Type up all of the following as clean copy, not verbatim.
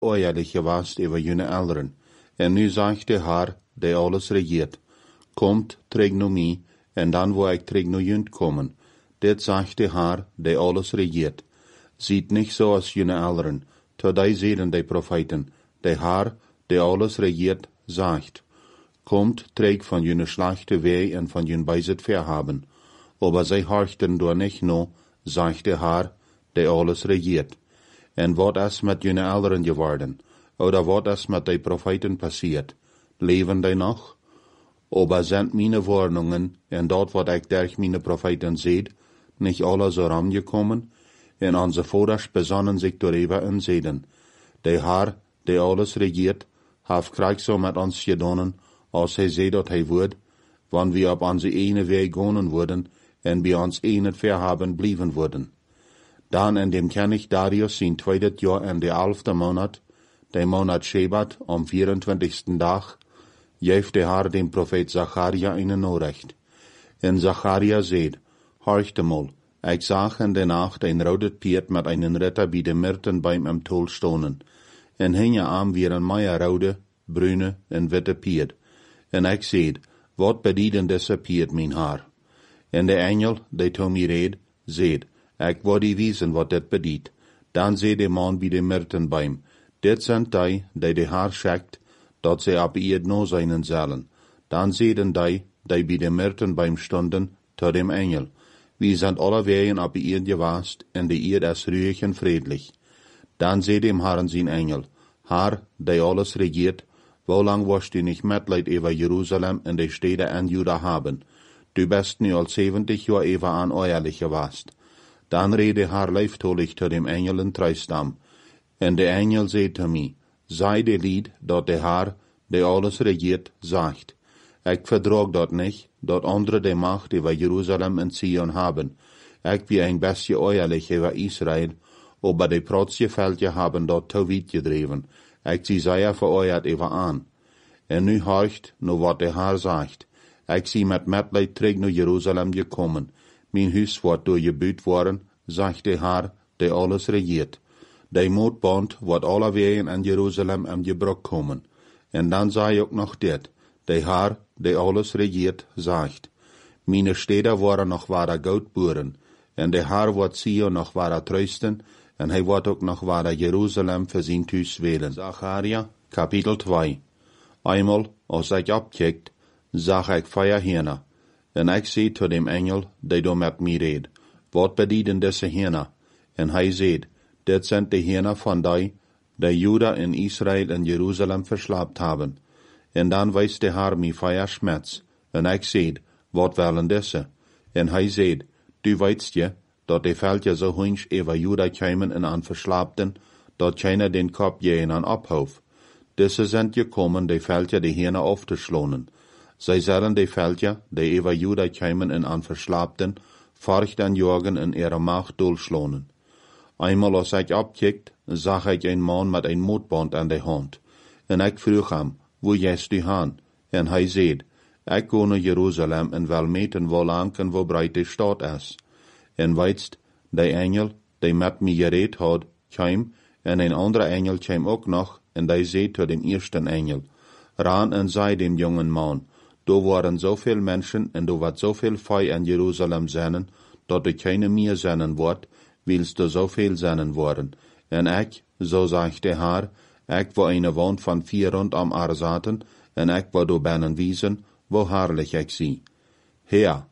oorlijk geweest over jullie elderen. En nu zegt de Heer, die alles regiert, komt, trek naar mij, en dan wil ik trek naar jullie komen. Dit zegt de Heer, die alles regiert. Ziet niet zo als jullie elderen, tot die zeiden de profeten, de Heer, die alles regiert, zegt, komt, trek van jullie slechte wee en van jullie bezit verhaben. Aber zij horchten door niet no, zegt de Heer, die alles regiert. En wat is met jullie elderen geworden? Oder wat is met de profeten passiert? Leven die nog? Aber sind meine Warnungen en dat wat ik durch meine profeten seht, nicht alle so rangekommen? En onze vaders besonnen sich darüber en zeiden, de Heer, die alles regiert, heeft krijg zo met ons gedaan, als hij zei dat hij wordt, wanneer we op onze ene weg gaan worden, en bij ons ene verhaben blijven worden. Dan in dem König Darius zijn tweede jaar in de 11e maand, de maand Shebat, am 24. dag, geeft de Heer dem profeet Zacharia een Nachricht. En Zacharia zei, horchte mal, ik zag in de nacht een rode Piet met een Ritter bij de Myrtenbeim am Tol stonen. En hinge am weer een rode, bruine en witte Piet. En ik zei, wat bedienen deze Piet, mijn Heer? En de engel, die to mij reed, zei, ik wil die wijzen wat dit bedient. Dan zei de man bij de Myrtenbeim, dit zijn die de Heer schickt, dat zij op eerd no zijn zullen. Dan zeiden die bij de Myrtenbeim stonden, tot dem engel, wir sind alle wegen op eerd geweest, en de eerd is ruhig en friedlich. Dan zei dem Herrn zijn engel, Herr, die alles regiert, wo lang wirst du nicht Mitleid über Jerusalem en de Städte en Juda haben? Du bist nu al 70 jaar even aan oorlijk geweest. Dan reed de Herr leiftolig tot dem engel en treistam. En de engel zei te mij, sei de lied dat de Herr, die alles regiert, zegt. Ik verdraag dat niet, dat andere de macht over Jerusalem en Zion haben. Ik wie een beetje oorlijk over Israël, aber de protsje veldje hebben dat te weit gedreven. Ik zie zij veroordeeld over aan. En nu horcht, nu wat de Herr zegt. Ik zie met mitleid terug naar Jeruzalem gekomen. Mijn huis wordt doorgebuut worden, zegt de Herr, die alles regiert. De moedband wordt alle wegen in Jeruzalem am Gebruch komen. En dan zei ook nog dit, de Herr, die alles regiert, zegt. Meine Städte worden nog ware goudboeren, en de Herr wordt Sion nog ware trösten, en hij wordt ook nog ware Jeruzalem voor zijn thuis wählen. Zacharia, Kapitel 2. Einmal, als ik opkijkt, zag ik 4 Hirner, en ik zei tot dem engel, die do met mij reed, wat bedienen deze Hirner? En hij zei, dit zijn de Hirner van die Juda en Israël en Jeruzalem verslaapt hebben. En dan wijst de Heer mij 4 schmets, en ik zei, wat willen deze? En hij zei, du weißt je, dat de veldje zo hunch over Juda kwamen en aan verslaapten, dat keiner den kop jeen aan ophoef. Deze zijn gekomen de veldje de Hirner auf te slonen. Zij zullen de veldje, die over Juda kwamen en aan verslaapten, forcht en jorgen en ihre macht dolslonen. Einmal als ik opkikt, zag ik een man met een moedband aan de hand. En ik vroeg hem, wo jest du han? En hij zei, ik ga naar Jeruzalem en wil meten wo lang en wo breit de stad is. En weitst, de engel, die met mij gereed had, kwam, en een andere engel kwam ook nog, en die zei tot dem eersten engel, ran en zei dem jongen man, do waren zoveel mensen en do wat zoveel fei in Jeruzalem zijn, dat er keine meer zijn wordt, willst du zoveel zijn worden. En ik, zo zegt de Heer, ik wil een wand van 4 rondom haar zaten, en ik wil do binnen wiesen, wo herrlich ik zie. Heer,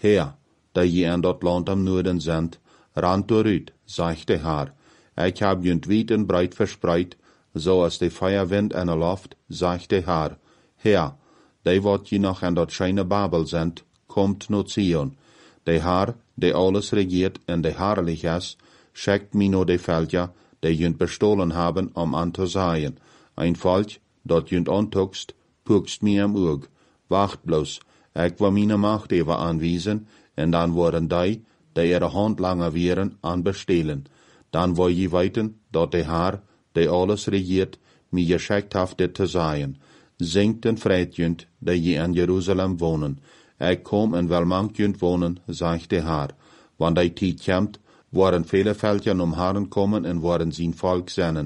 die je in dat land am noorden zendt, rand dooruit, zegt de Heer. Ik heb junt wiet en breit verspreid, zoals de feierwind in de loft, zegt de Heer. Heer, die wat je nog in dat schijne Babel zendt, komt naar Zion. De Heer, die alles regiert en de herrlich is, schickt mij naar de veldje, die junt bestolen hebben om aan te zaaien. Een volk, dat junt ontukst, pukst mij am oog. Wacht bloos, ik wil mijn macht even aanwijzen, en dan worden die ihre hand langer wären, aan bestelen. Dan wil je weten, dat de Heer, die alles regiert, mij geschickt heeft dit te zaaien. Zingt en vreit junt, die je in Jeruzalem wonen. Ik kom en wel mank junt wonen, zegt de Heer. Want die tijd komt, worden vele veldjen Herren komen en worden zijn volk zennen.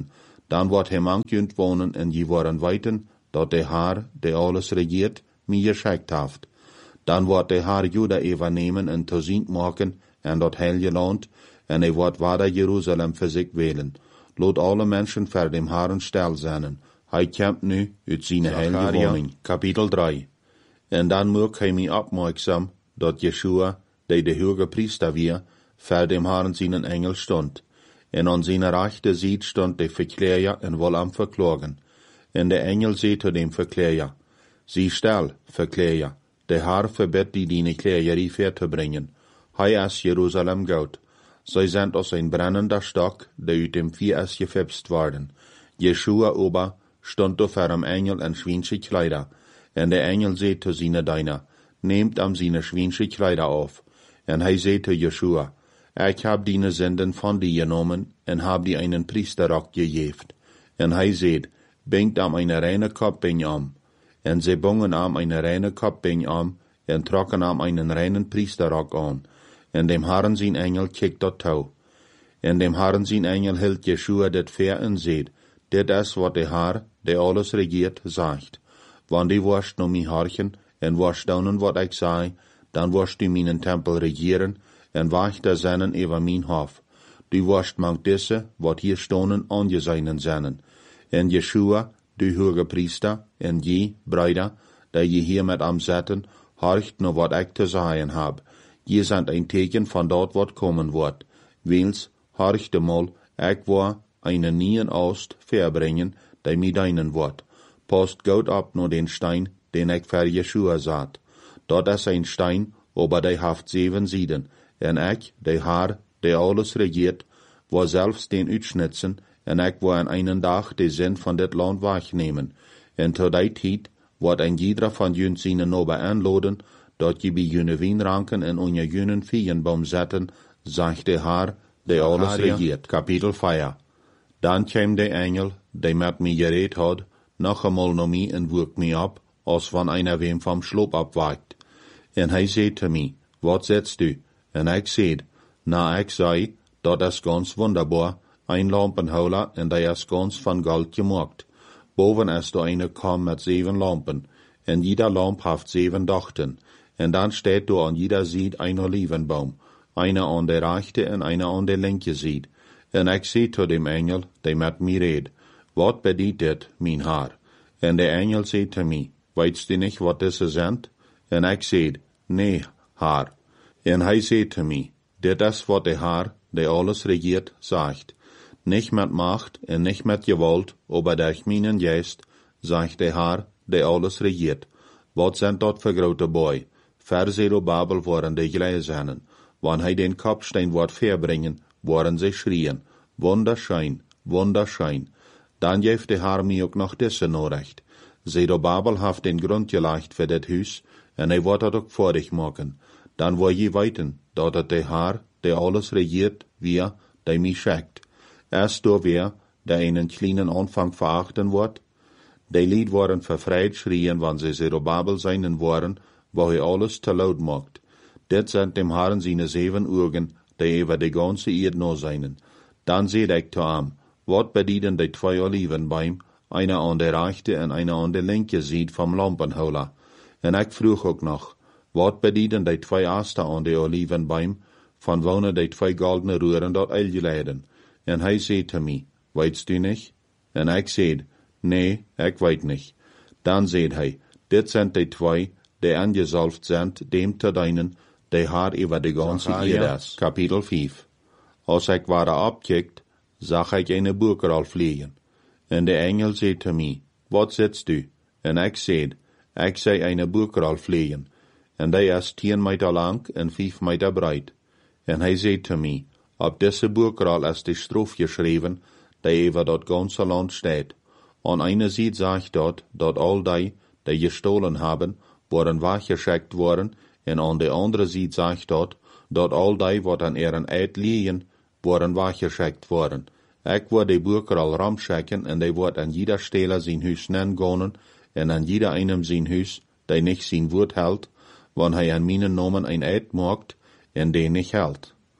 Dan wordt hij mank wonen en je worden weten dat de Haar, die alles regiert, mij geschickt heeft. Dan wordt de Haar Juda even nemen en te zien maken en dat heilige land, en hij wordt wader Jeruzalem voor zich wählen. Laat alle mensen voor dem Herren stil zijn. Hij komt nu uit zijn heilige woning. Kapitel 3. En dan maakt hij mij opmerksam dat Jeshua, die de hoge priester weer, voor dem Herren zijn engel stond. En aan zijn rechte zijde stond de verkleger en wil am verklagen. En de engel zei zu dem verkleger, zie stil, verkleger, de Herr verbiedt die Kleier ver te brengen. Hij is Jeruzalem goud. Zij zijn als een brennender stok, die uit dem Vier is gefipst worden. Jeshua ober stond door voor hem engel en schwinsche Kleider. En de engel zei zu seine Diener, nehmt am seine schwinsche Kleider auf. En hij zei zu Jeshua, ik heb die Sünden van die genomen en heb die einen Priesterrock gegeven. En hij zei, bingt am eine reine Kopfbing am. En ze bungen am eine reine Kopfbing am en trokken am einen reinen Priesterrock an. En dem Herren zijn engel kikt dat touw. En dem Herren zijn engel hield Jeshua dit ver en zei, dit is wat de Herr, die alles regiert, zegt. Want die worst no mij harchen en worst doen wat ik zei, dan worst du mijn tempel regieren en wacht de zinnen over mijn hof. Du worst mank disse, wat hier stonen, aangezeinen zinnen. En Jeshua, de hoge priester, en je, bruider, die je hier met am zetten, horcht no wat ik te zeggen heb. Je zijn een teken van dat wat komen wordt. Wils, horcht de mol, ik wil einen nieuwen oost verbrengen, die mij deinen wordt. Post goud op no den Stein, den ik voor Jeshua zat. Dat is een Stein, aber die haft 7 Sieden. En ik, de Herr, die alles regiert, wil zelfs den uitschnitzen, en ik wil in einen dag de zin van dit land wegnemen. En tot die tijd wordt een jeder van jun zijn nobe aanloden, dat je bij june wijnranken en onder june vierenboom zetten, zegt de Herr, die alles regiert. Kapitel 4. Dan kwam de engel, die met mij gereed had, nog eenmaal naar mij en woek mij op, als van einer wem vom Sloop abwaakt. En hij zei te mij, wat zetst du? En ik zei, ik zei, dat is ganz wunderbar, ein lampenholer en die is ganz van goud gemaakt. Boven is er eine kam met 7 lampen, en jeder lamp heeft 7 dochten. En dan steht er an jeder Seite ein Olivenbaum, einer an der rechte en einer an der linke Seite. En ik zei zu dem Engel, die met mij reed, wat bedient dit, mijn Herr? En de Engel zei te mij, weetst du nicht, wat diese sind? En ik zei, nee, Herr. En hij zei te mij, dit is wat de Herr, die alles regiert, zegt. Nicht met macht en nicht met gewalt, aber durch meinen Geist, zegt de Herr, die alles regiert. Wat zijn dat voor grote boy? Ver Zerubabel worden de gleisennen. Wann hij den Kopfstein wordt verbringen, worden ze schrien. Wunderschein, wunderschein. Dan geeft de Herr mij ook nog disse norecht. Zerubabel heeft den grond gelegd voor dit huis, en hij wordt dat ook voordig maken. Dan wil je weten, dat het de Herr, die alles regiert, wie, die mij schickt. Erst door weer, die einen kleinen Anfang verachten wordt. Die Lied worden vervreid schrien, wann sie Zerubabel seinen worden, wo hij alles te laut maakt. Dit zijn dem Herren seine 7 Augen, die über die ganze Erde no seinen. Dan zei ik te hem, wat bedienen die 2 Olivenbäume, einer an der rechte en einer an der linke Seite vom Lampenholer. En ik vroeg ook nog, wat bedienen die 2 Aster an der Olivenbäume, van wonen die 2 goldene Röhren dort eilgeleiden. En hij zei te mij, weetst du nicht? En ik zei, nee, ik weet nicht. Dan zei hij, dit zijn die 2, die angezalft zijn, dem te dienen, die Herr über die ganze Erde is. Kapitel 5. Als ik ware opkikt, zag ik eine Burgeral vliegen. En de engel zei te mij, wat zitst du? En ik zei eine Burgeral vliegen. En die is 10 Meter lang en 5 Meter breit. En hij zei te mij, op deze Burgeral is de Strof geschreven, die over dat ganze land steht. An einer Seite sagt dat all die gestohlen haben, worden weggeschickt worden, en an de andere Seite sagt dat all die, wat an ihren Eid liegen, worden weggeschickt worden. Ik word de Burger al ramschikken, en die wordt aan jeder Stelle zijn huis nengonen, en aan jeder einem zijn huis, die nicht zijn woord hält, wann hij aan mijn namen een Eid maakt, en die nicht hält.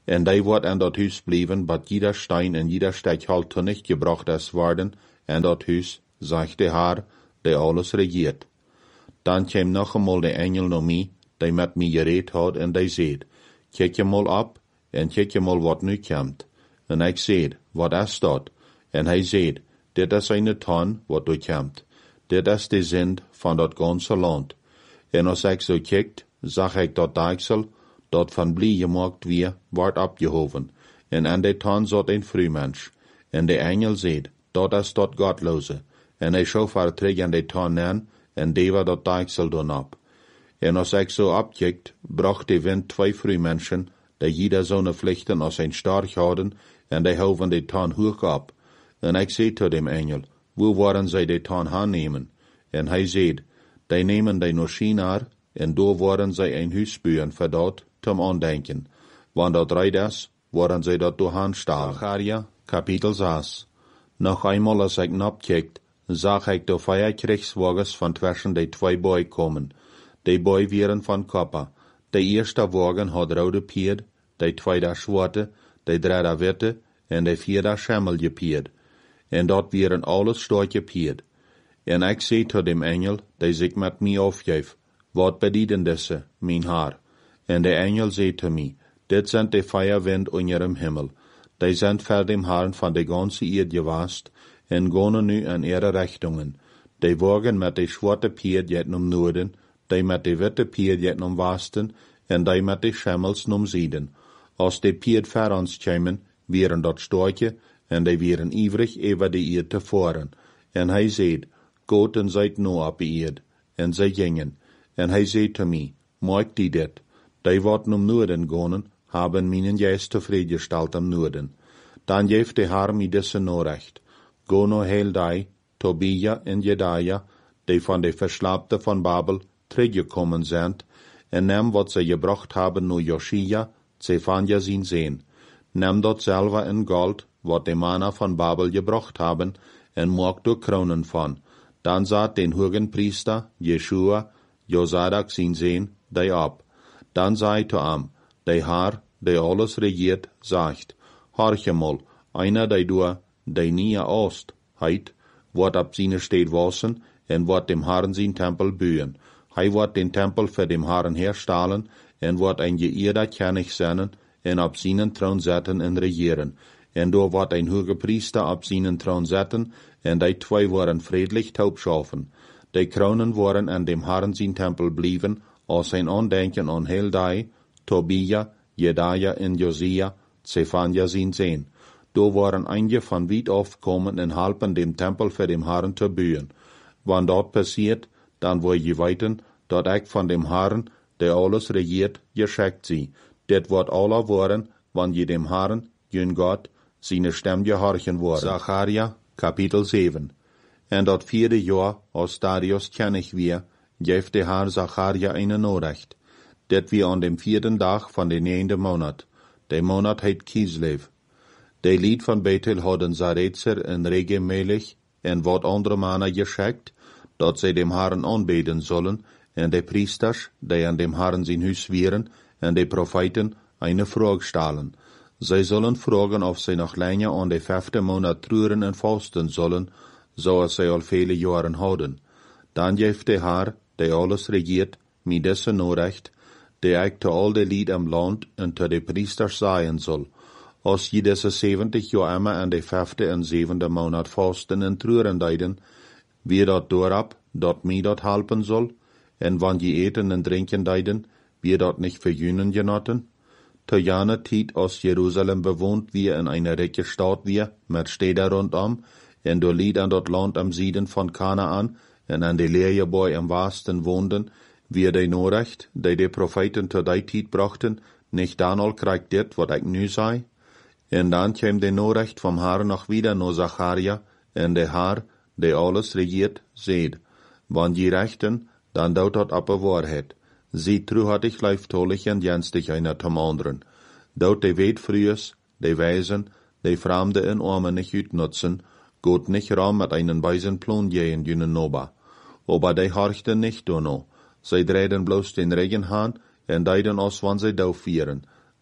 En die wordt aan dat huis blijven, bat jeder stein en jeder stechholt tot nicht gebracht is worden, en dat huis, zegt de Heer, die alles regiert. Dan kwam nog eenmaal de engel naar mij, die met mij gereed had, en die zei, kijk je mal op, en kijk je mal wat nu komt. En ik zei, wat is dat? En hij zei, dit is een ton wat nu komt. Dit is de zend van dat ganze land. En als ik zo kijkt, zag ik dat daagsel, dat van blie gemaakt weer, wordt opgehoven. En aan de ton zat een vrouwmens. En de engel zei, dat is dat godloze. En hij schoof haar terug aan de ton aan, en deed dat daagsel dan op. En als ik zo opkijkt, bracht de wind 2 vrouwmensen, die jeder zo'n vlichten als een storch hadden, en die houden de ton hoog op. En ik zei tot dem engel, wo worden zij de ton aannemen? En hij zei, die nemen die naar Shinar, en door worden zij een huis bouwen voor dat, zum aandenken. Want dat rijdt is, worden zij dat door aanstaan. Zacharia, kapitel 6. Nog eenmaal als ik opkijkt, zag ik de 4 krijgswagens van tussen de 2 boy komen. Die boy waren van kopper. De eerste wagen had rode pied, de tweede zwarte, de derde witte, en de vierde schimmelje pied. En dat waren alles storche pied. En ik zei tot dem engel, die zich met mij afgeef, wat bedienen deze, mijn Heer? En de engel zei te mij, dit zijn de 4 wind onder dem Himmel. Die zijn voor dem Herrn van de ganze Erde gewast, en gaan nu in ihre richtungen. Die wagen met de zwarte pied jet naar noorden, die met de witte pied jet naar westen, en die met de schimmels naar zuiden. Als de pied voor ons kwamen, waren dat storche, en die waren ivrig over de Erde te voeren. En hij zei, Gott en zijt nu op de Erde. En zij gingen. En hij zei te mij, maak die dit. Die wat naar noorden gaan, hebben mijn geest tevreden gesteld am noorden. Dan geeft de Heer mij deze Nachricht. Go no heel die, Tobia en Jedaja, die van de Verslapte van Babel teruggekommen zijn, en neem wat ze gebracht hebben naar Joschia, Zephania zijn zeen. Neem dat zelve in gold, wat de mannen van Babel gebracht hebben, en maak er kronen van. Dan zat den hogen priester, Jeshua, Josadak zijn zeen, die op. Dan zei to am, de Heer, die alles regiert, zegt, horche mal, einer die door, die nie oost, heit, wordt op zijn steed wassen, en wordt dem Herrn zijn tempel bouwen. Hij wordt den tempel voor dem Herrn herstellen, en wordt een geëerder König zijn, en op zijn troon zetten en regieren. En door wordt een hoge priester op zijn troon zetten, en die 2 worden vredelijk taubschaffen. Die kronen worden aan dem Herrn zijn tempel blijven, als zijn aandenken aan heel die, Tobia, Jedaja en Josia, Zephania zijn zeen. Door waren einige van weit afkomen en helpen dem tempel voor dem Herrn te bouwen. Wanneer dat passiert, dan wil je weten, dat ik van dem Herrn, der alles regiert, geschickt zie. Dit wordt alle worden, wanneer je dem Herrn, jun Gott, zijn stem gehorchen worden. Zacharia, kapitel 7. En dat 4e jaar, als Darius König weer, geeft de Heer Zacharia een Nachricht. Dit wie aan dem 4. dag van de 9e maand. De maand heet Kislev. De lied van Bethel hadden Zaretzer en Regemelig en wat andere mannen geschickt, dat zij dem Herrn aanbeden zullen, en de priesters, die aan dem Herrn zijn huis wieren, en de profeten, eine vraag stellen. Zij zullen vragen of zij nog langer aan de 5e maand treuren en vasten zullen, zoals zij al vele jaren houden. Dan geeft de Heer, die alles regiert, mij deze Nachricht, die ik te al de lied am land en te de priesters zeggen zal. Als je deze 70 jaar immer aan de 5e en 7e maand vasten en treuren deiden, wie dat doorab, dat mij dat helpen zal, en wanneer je eten en drinken deiden, wie dat nicht verjünen genoten? Te jene tijd als Jeruzalem bewohnt wie in eine rijke stad wie, met steden rondom, en door lied aan dat land am Süden van Kanaan, en aan de Leerjeboy am Westen woonden, wie de Nachricht, die de profeten te die tijd brachten, nicht dan al krijgt dit, wat ik nu zei? En dan kwam de Nachricht vom Herrn noch wieder naar Zacharia, en de Heer, die alles regiert, zeid, wanneer je rechten, dan doet dat op de waarheid. Zie tru had ich leiftolig en jenstig einer zum anderen. Dout de weetfrühes, de wijzen, de Fremde en Armen nicht uitnutzen, gut nicht raum mit einen weisen Plan gehen jünen Noba. Aber de horchten nicht dono. Zij dreden bloos den Regen haan, en deiden als wann zij doof vieren.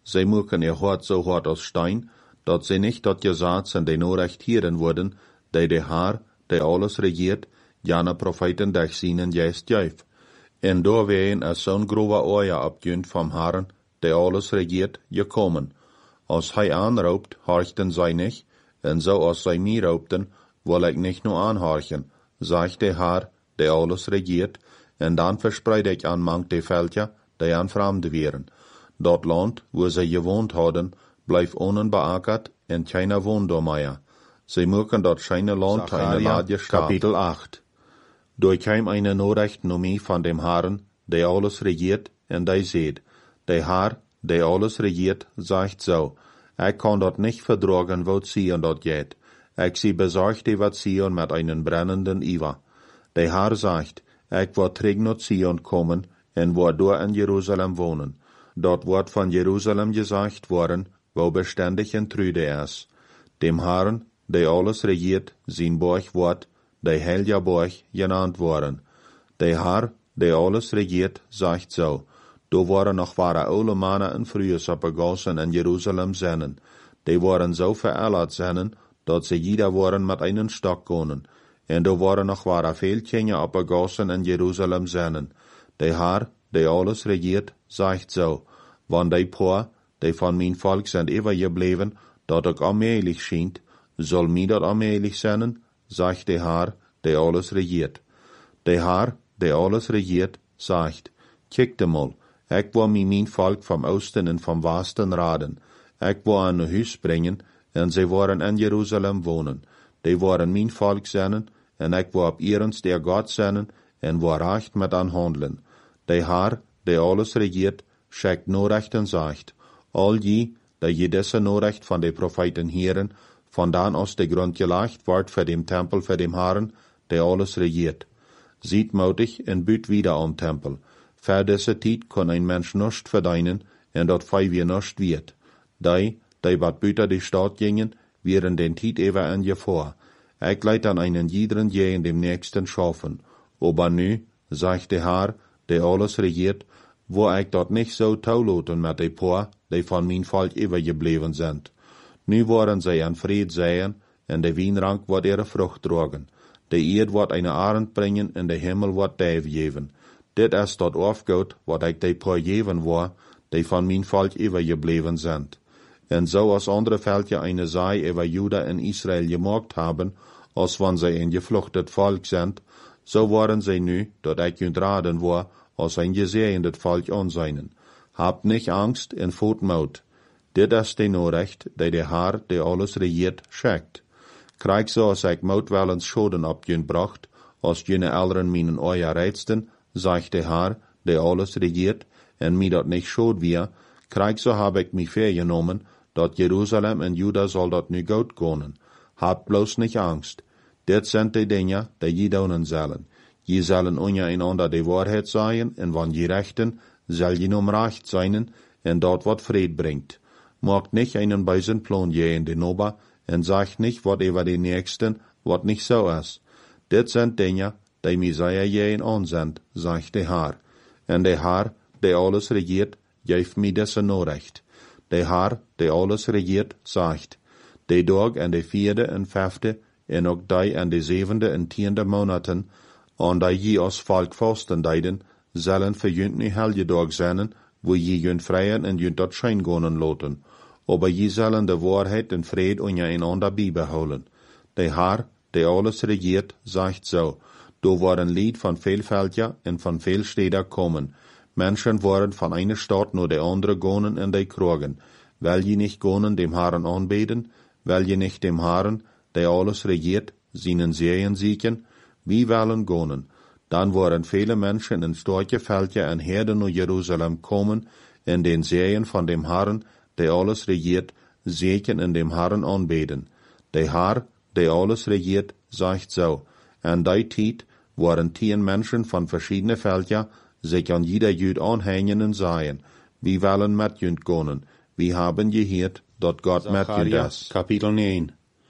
sie mögen ihr Hort so hart als Stein, dat sie nicht dat Gesetz en de Norecht hieren worden, de Haar, de alles regiert, jana Propheten dech zienen jest juif. En door ween zo'n grove oja abjunt vom Herren, de alles regiert, gekommen. Als hij aanroopt, horchten zij nicht, en zo als zij mij roopten, wil ik nicht nur aanhorchen, sagt de Herr, de alles regiert, en dan verspreid ik aan mank de Völker, die aan Fremde wären. Dat Land, wo sie gewohnt hadden, blijft onbeackert en keiner wohnt da mehr. Sie mögen dat scheine Land eine Ladje Kapitel 8. Durch kein eine Nachricht von dem Herrn, der alles regiert, en der seht, der Herr, der alles regiert, sagt so, ich kann dort nicht verdragen, wo Zion dort geht. Ich sie besorgt über Zion mit einen brennenden Iwa. Der Herr sagt, ich wird zurück nach Zion kommen, en wird dort in Jerusalem wohnen. Dort wird von Jerusalem gesagt worden, wo beständig in Trüde ist. Dem Herrn, der alles regiert, sein Burg wird, der Helja Burg genannt worden. Der Herr, der alles regiert, sagt so, do waren noch wahre oude mannen en vrouwen opgegossen in Jerusalem zinnen. Die waren so verältert zinnen, dat sie jeder waren mit einen Stock gonen. En do waren noch wahre veel Kinder opgegossen in Jerusalem zinnen. Der Herr, der alles regiert, sagt so, wann die Poor, die von mein Volk sind übergebleven, dat ik allmählich schient, soll mir dat allmählich zinnen, sagt der Herr, der alles regiert. Der Herr, der alles regiert, sagt, kijk mal, ik wil mijn Volk vom Osten en vom Westen raden. Ik wil aan een huis brengen, en zij worden in Jerusalem wonen. Die worden mijn Volk zijn, en ik wil op ihrens der God zijn, en wil recht met aan handelen. Der Herr, der alles regiert, schickt Nachricht en sagt, all die je deze Nachricht von de Propheten hören, von dann aus der Grund gelegt wird für dem Tempel für dem Herrn, der alles regiert. Sieht mutig en büt wieder am Tempel. Für diese Zeit kann ein Mensch nicht verdienen, en dat fei wir nicht wird. Die wat büter die Stadt gingen, wären den Tijd ever an je vor. Ich leid an einen jeden je in dem nächsten schaffen. Aber nu, sagt der Herr, der alles regiert, wo ich dort nicht so tauloten mit de Poor, die von mein Volk übergeblieben sind. Nu worden sie an Fried säen, en de Wienrank wird ihre Frucht tragen. De Erd wird eine Arend bringen, en de Himmel wird Dave geben. Dit is dat aufgoed, wat ik de Poor geben war, die von mein Volk übergeblieben sind. En so als andere Völker eine Sei über Juda en Israel gemacht haben, als wann sie ein gefluchtet Volk sind, so waren sie nu, dat ich junt raden war, als ein gesehenet Volk anseinen. Habt nicht Angst en Voetmout. Dit is de Nachricht, die der Herr, der alles regiert, schickt. Krijg so als ik mout wel eens Schoden op jun bracht, als jene Eltern minen Euer reizten, sagt der Herr, der alles regiert, en mi dat nicht schod wir, krijg so hab ik mi vergenommen, dat Jerusalem en Juda soll dat nu goed gonen. Habt bloß nicht Angst. Dit sind die Dinge, die je doen zullen. Je zullen ondereinander de Wahrheit sagen, en wann je rechten, zal je om recht zijn, en dat wat Fried bringt. Maakt nicht einen bösen Plan je in den Ober, en sagt nicht, wat über den Nächsten, wat nicht so ist. Dit sind Dinge, die mir sehr je an sind, sagt der Herr. En der Herr, der alles regiert, geeft mir diese Nachricht. Der Herr, der alles regiert, sagt, de Tag en de 4. en 5. en ook die en de 7. en 10. Monaten, an die je als Volk fasten deiden, zullen für jünt nie Helgedag zijn, wo je jünt freien en jünt dat schein gonen loten. Aber je zullen de Wahrheit en Fried ondereinander beibehouden. Der Herr, der alles regiert, sagt so, do waren Lied von veel Völker en von veel Städten kommen. Menschen waren von einer Stadt nur der andere gonen in die Krogen, weil je nicht gonen dem Herrn anbeten, weil je nicht dem Herrn, der alles regiert, seinen Serien siegen, wie wollen gonen. Dann waren viele Menschen in starke Völker und Herden nach Jerusalem kommen, in den Serien von dem Herrn, der alles regiert, siegen in dem Herrn anbeten. Der Herr, der alles regiert, sagt so, an die Zeit waren 10 Menschen von verschiedenen Völkern, sich an jeder Jüd anhängen und sagen, wir wollen mit jünd gonen, wir haben gehört, dat Gott mit jünd ist. Kapitel 9.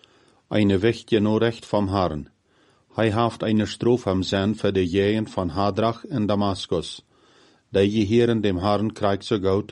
Eine wichtige Nachricht vom Herrn. Haft eine Strophe am Sinn für die Jähen von Hadrach in Damaskus. Die gehören dem Herrn Krieg so gut,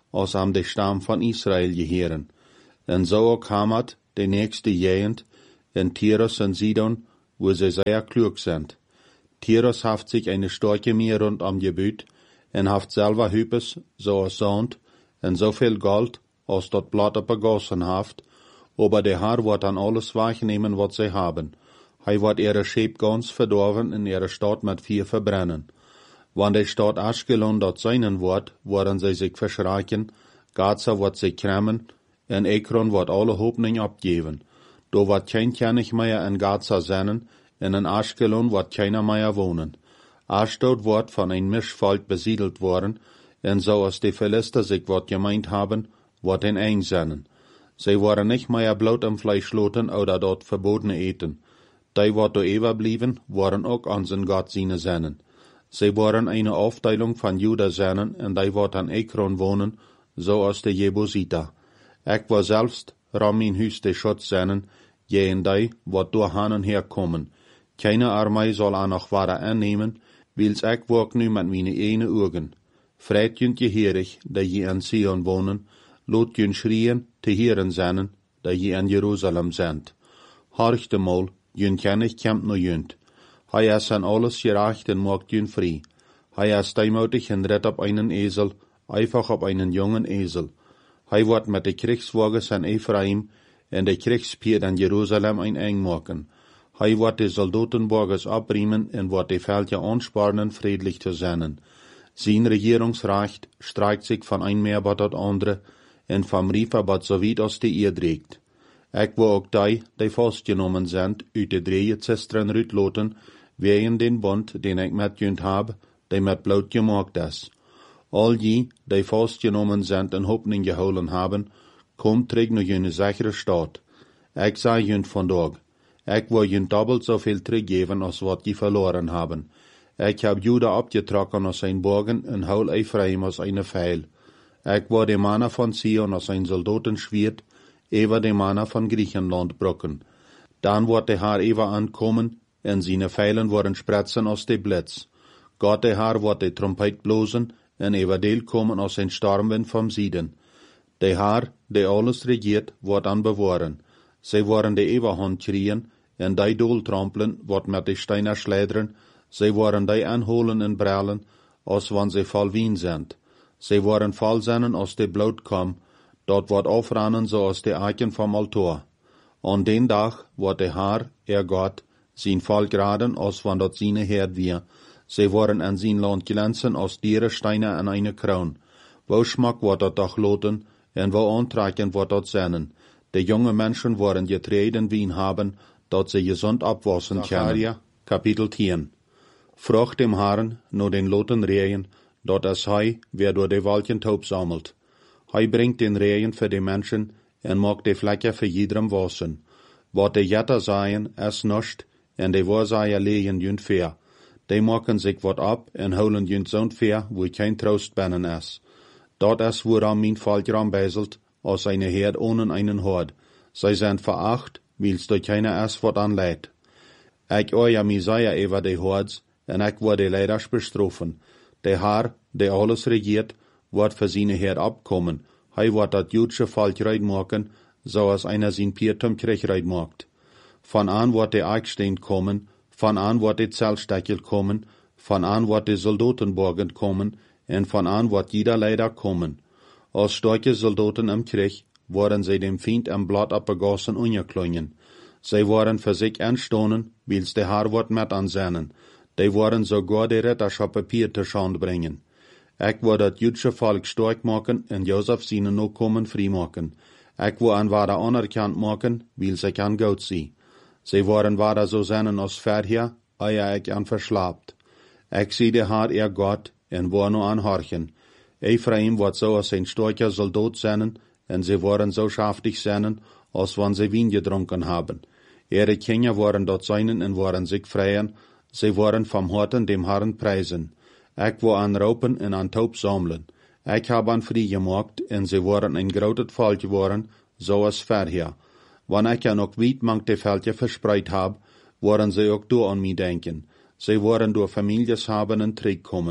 als am de Stamm van Israël geheren. En zo ook Hamat, de nächste Gegend, in Tyrus en Sidon, wo sie sehr klug sind. Tyrus haft sich eine starke Meer rund am Gebiet, en haft selber Hüpes, so als Sand, en so viel Gold, als dort Blatter begossen haft, aber der Herr wird an alles wegnehmen, was sie haben. Hij wird ihre Schäb ganz verdorven in ihre Stadt mit Vier verbrennen. Wann die Stadt Aschkelon dort sein wird, werden sie sich verschrecken, Gaza wird sich kremmen, en Ekron wird alle Hoffnung abgeben. Da wird kein König mehr in Gaza sein, en in Aschkelon wird keiner mehr wohnen. Ashdod wird von ein Mischvolk besiedelt worden, en so als die Philister sich wat gemeint haben, wird ein eng sein. Sie werden nicht mehr Blut im Fleisch loten oder dort verbotene eten. Die wat do überblieben, waren auch an den Gott seine sein. Sie waren eine Aufteilung von Juda sein, en die wird an Ekron wohnen, so als die Jebusiter. Ich war selbst Ramin Hüs de Schutz sein, jenen die, wat durch Hanen herkommen. Keine Armee soll auch noch Ware annehmen, wils ich wog nu mit meine eine Augen. Freit jünt je Herig, die je in Zion wohnen, lot jünt schrien, te Hieren seinen, die je in Jerusalem sind. Horchte mal, jünt kennig kämmt no jünt. Hij is an alles gerecht en maakt jünt frei. Hij is deimotig en ritt op einen Esel, einfach op einen jungen Esel. Hij wordt met de Kriegswagens an Ephraim en de Kriegspier an Jerusalem ein eng maken. Hij wordt de Soldatenwagens abriemen en wordt de Veldje anspannen, friedlich zu sein. Sein Regierungsrecht streikt sich von ein Meerbad tot andere en vom Rieferbad so weit als die ihr trägt. Ich wo auch die festgenommen sind, uit de 3 Zistren rütloten, wegen den Bund, den ich mit jünt hab, die mit Blut gemacht ist. All die festgenommen sind en Hoffnung geholen haben, kommt terug naar jene sichere Stadt. Ich sag jünt vandaag, ich will jünt doppelt so viel teruggeven als wat die verloren haben. Ich hab Juda abgetrokken aus ein Borgen en hol Ephraim aus eine Pfeil. Ich will de Manner von Zion aus ein Soldatenschwert, ewer de Manner von Griechenland brocken. Dann wird der Herr ewer ankommen, en seine Pfeilen worden spretzen aus de Blitz. Gott der Herr wird de Trompet blosen, en ewer deel kommen aus ein Stormwind vom Süden. Der Herr, der alles regiert, wird an bewahren. Sie worden de Eberhand krien, en die Doel trampeln, wird mit de Steiner schleidern, sie worden die anholen en brellen, als wann sie voll Wien sind. Sie worden voll sein, als de Blut kam, dort wird aufrennen, so als de Eichen vom Altar. An den Tag wird der Herr, Gott, sein Volk raden, als wann dort seine Herd wir. Sie worden an sein Land glänzen, als Dierensteine an eine Kroon. Wo Schmack wird dort doch loten, en wo Antrecken wird dort sein. Die junge Menschen worden getreten Wien haben, dort sie gesund abwaschen können. Kapitel 10. Frucht dem Herrn, nur den loten Rehen, dort es Hei, wer durch die Walchen taub sammelt. Hei bringt den Rehen für die Menschen, en mag die Flecke für jedem waschen. Wat die Jetter seien, es nischt, en die Wahrseier legen jünt fair. Die machen sich wat ab, en holen jünt zo'n fair, wo kein Trost binnen is. Dort is woran mein Volk ranbeiselt, als eine Herd ohne einen Hort. Sie sind veracht, wils durch keiner is wat an leid. Ich euer Messiah über die Hords, en ich wurde leider bestrafen. Der Herr, der alles regiert, wird für seine Herd abkommen. Hij wird das jüdische Volk reid machen, so als einer sein Piertum Krieg reid macht. Von an wird der Eichstein kommen, von an wird die Zeltsteckel kommen, von an wird die Soldatenborgen kommen, en von an wird jeder leider kommen. Als starke Soldaten im Krieg worden sie dem Feind am Blatt abgegossen ungeklungen. Sie waren für sich anstonen, wils der Herr wird mit ansehen. Die waren sogar die Ritterschaft Papier zur Schande bringen. Ich will das jüdische Volk stark machen en Josef seine Nachkommen frei machen. Ich will an Wada anerkannt machen, weil sie kann Gott sie. Sie waren Wada so seinen als Verheer, euer ich an verschlapt. Ich sehe der Herr, Gott, en war nur anhorchen. Ephraim wird so als ein starker Soldat sein, en sie waren so schaftig sein, als wann sie Wein getrunken haben. Ihre Kinder waren dort seinen en waren sich freien, sie waren vom Horten dem Herrn preisen. Ich war an Raupen en an Taub sammeln. Ich hab an frei gemacht, en sie waren ein großes Volk geworden, so als Verheer. Wann ich ja noch weit manch die Völker verspreit hab, waren sie auch du an mich denken. Sie waren durch Families haben en Krieg kommen.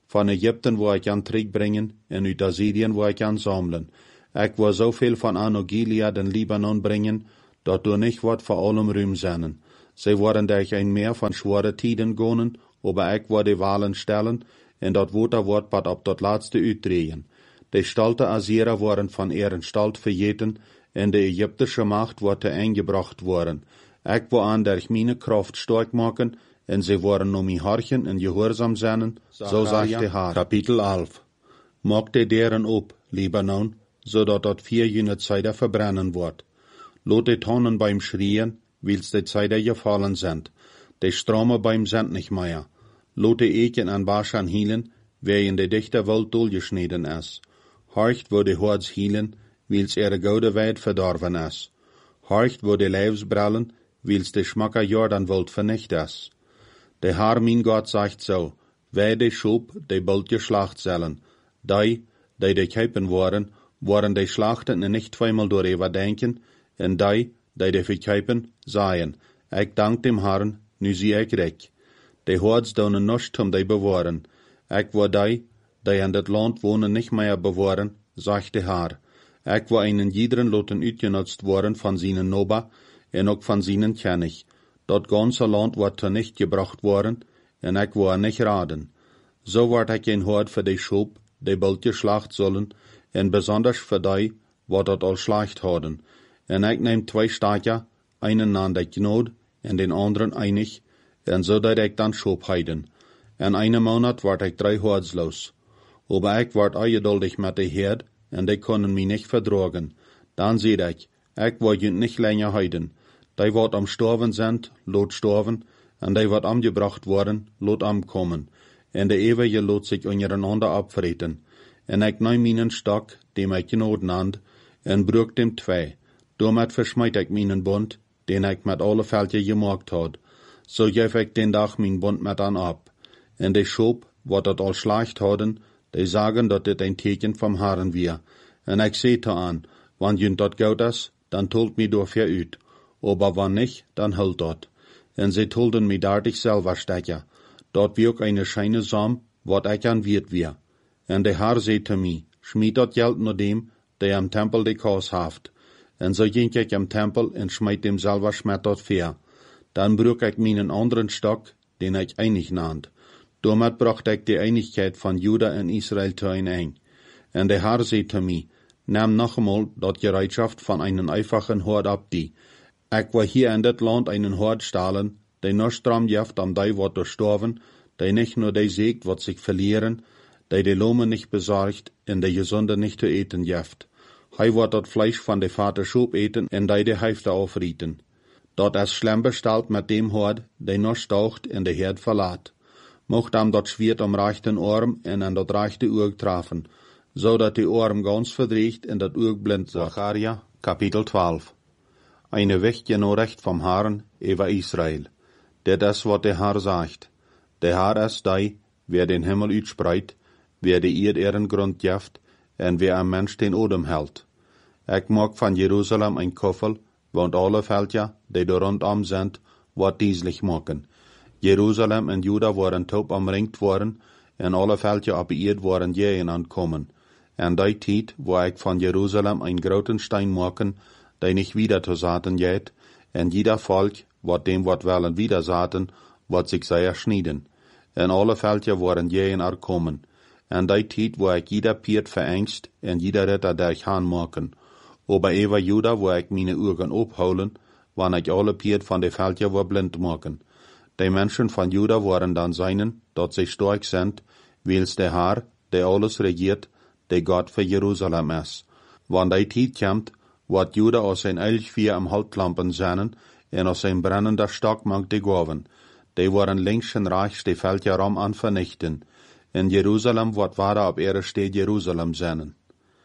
Van Egypten wo ik aan terugbrengen, en uit Assyrien wo ik aan samelen. Ik wil zoveel van Anno Gilead en Libanon brengen, dat du nicht wat voor allem ruim zijn. Zij worden durch ein Meer van schwere tiden gonen, aber ik wil de walen stellen, en dat water wordt pat op dat laatste uitdrehen. De stalte Assyrer worden van ihren Stalt verjeten, en de Egyptische Macht wordt te eingebracht worden. Ik wil aan durch meine Kraft stark maken, en ze worden om mij horchen en gehoorzaam zijn, zo zegt de Heer. Kapitel 11. Maak de deren op, Libanon, zodat dat 4 Jahrzehnte verbrennen wordt. Lot de tonnen beim Schrien, wils de Zeiten gefallen sind. De Strome beim sind nicht mehr. Lot de Eken an Baschan hielen, wer in de dichte Welt durchgeschnitten ist. Horcht wo de Hords hielen, wils ihre goude Weid verdorven ist. Horcht wo de Leibsbrallen, wils de Schmacker Jordanwelt vernicht ist. De Herr mein Gott sagt so, wij de Schub, de bald geschlacht zullen. Die de Kuipen waren de Schlachten en nicht zweimal door überdenken, en die de verkuipen, seien, ik dank dem Herrn, nu zie ik recht. De Hords doen nichts om de bewahren. Ik wil die in dat Land wohnen nicht mehr bewahren, sagt de Herr. Ik wil einen jiederen loten uitgenutzt worden van seinen Noba, en ook van seinen König. Dat ganze Land wordt er nicht gebracht worden, en ik wil nicht raden. So wordt ik een Hord voor de Schub, die bald geschlacht zullen, en besonders voor die, wat dat al schlacht hadden. En ik neem 2 Stadja, einen aan de Knood, en den anderen einig, en so dat ik dan Schub heiden. En eine Monat word ik 3 Hordslos. Aber ik word ungeduldig met de Herd, en die kunnen mij nicht verdragen. Dan zie ik wil je nicht länger heiden. Die wat am Storven sind, lot storven, en die wat amgebracht worden, lot amkommen. En de ewige lot sich untereinander abvreten. En ik neem mijn stok, dem ik Knood nand, en bruk dem 2. Damit verschmeid ik mijn bund, den ik met alle veldje gemaakt had. So geef ik den dag mijn bund met aan ab. En de Schub, wat dat al schlacht hadden, die sagen dat dit een teken vom Herrn wir. En ik zete aan, wann jünt dat goud is, dan tolt mi door uit. Aber wann nicht, dan hult dat. En ze tolden mi daardig selber stecken. Dat wie ook eine scheine Sam, wat ik aan wird wir. En de Herr zete mi, schmied dat geld naar dem, der am Tempel de Kaas haft. En so ging ik am Tempel en schmeid dem selber schmet dat ver. Dan bruk ik mijn anderen stok, den ik einig naand. Damit bracht ik de Einigkeit van Juda en Israel ein. En de Herr zete mi, nahm noch einmal dat Gereitschaft van einen einfachen Hord ab die. Ik wil hier in dit Land einen Hord stahlen, die noch stram jeft am die wat gestorven, die nicht nur die sägt wat sich verlieren, die de Lome nicht besorgt, en de Gesunde nicht zu eten jeft. Hij wordt dat Fleisch van de Vater Schub eten en die de Heifte aufrieten. Dat is schlimm bestalt met dem Hord, die noch staucht en de Herd verlaat. Mocht am dat Schwert am rechten Arm en an dat rechte Oog treffen, zodat de Arm ganz verdreht en dat Oog blind wordt. Zacharia, Kapitel 12. Eine Wächtje no recht vom Herrn, über Israel. Dit is wat de Herr sagt. De Herr is die, wer den Himmel uitspreit, wer de Erd ihren Grund jeft, en wer am Mensch den Odem hält. Ik maak van Jerusalem ein Koffel, want alle veldja, die er rondom sind, wat dieslich maken. Jerusalem en Juda waren taub omringt worden, en alle veldja op eerd waren jähen aankomen. En die tijd, wo ik van Jerusalem ein groten Stein maken, die nicht wieder zu saaten jet, en jeder Volk, wat dem wat willen wieder saaten, wat sich sei erschnieden. En alle veldja waren jähen aankomen. En die tijd, wo ik jeder Piert verengst, en jeder Ritter durch Haan maken. Aber über Juda, wo ik meine Augen opholen, wann ik alle Piert van de veldja wo blind maken. Die Menschen von Juda waren dann seinen, dat sie stark sind, wils der Herr, der alles regiert, der Gott für Jerusalem ist. Wann die Zeit kommt, wird Juda aus sein Elchvier am Haltlampen seinen, en aus sein brennender Stock mag die Gaven. Die waren links und rechts die Felder rum an vernichten. In Jerusalem wird weiter auf ihre steht Jerusalem seinen.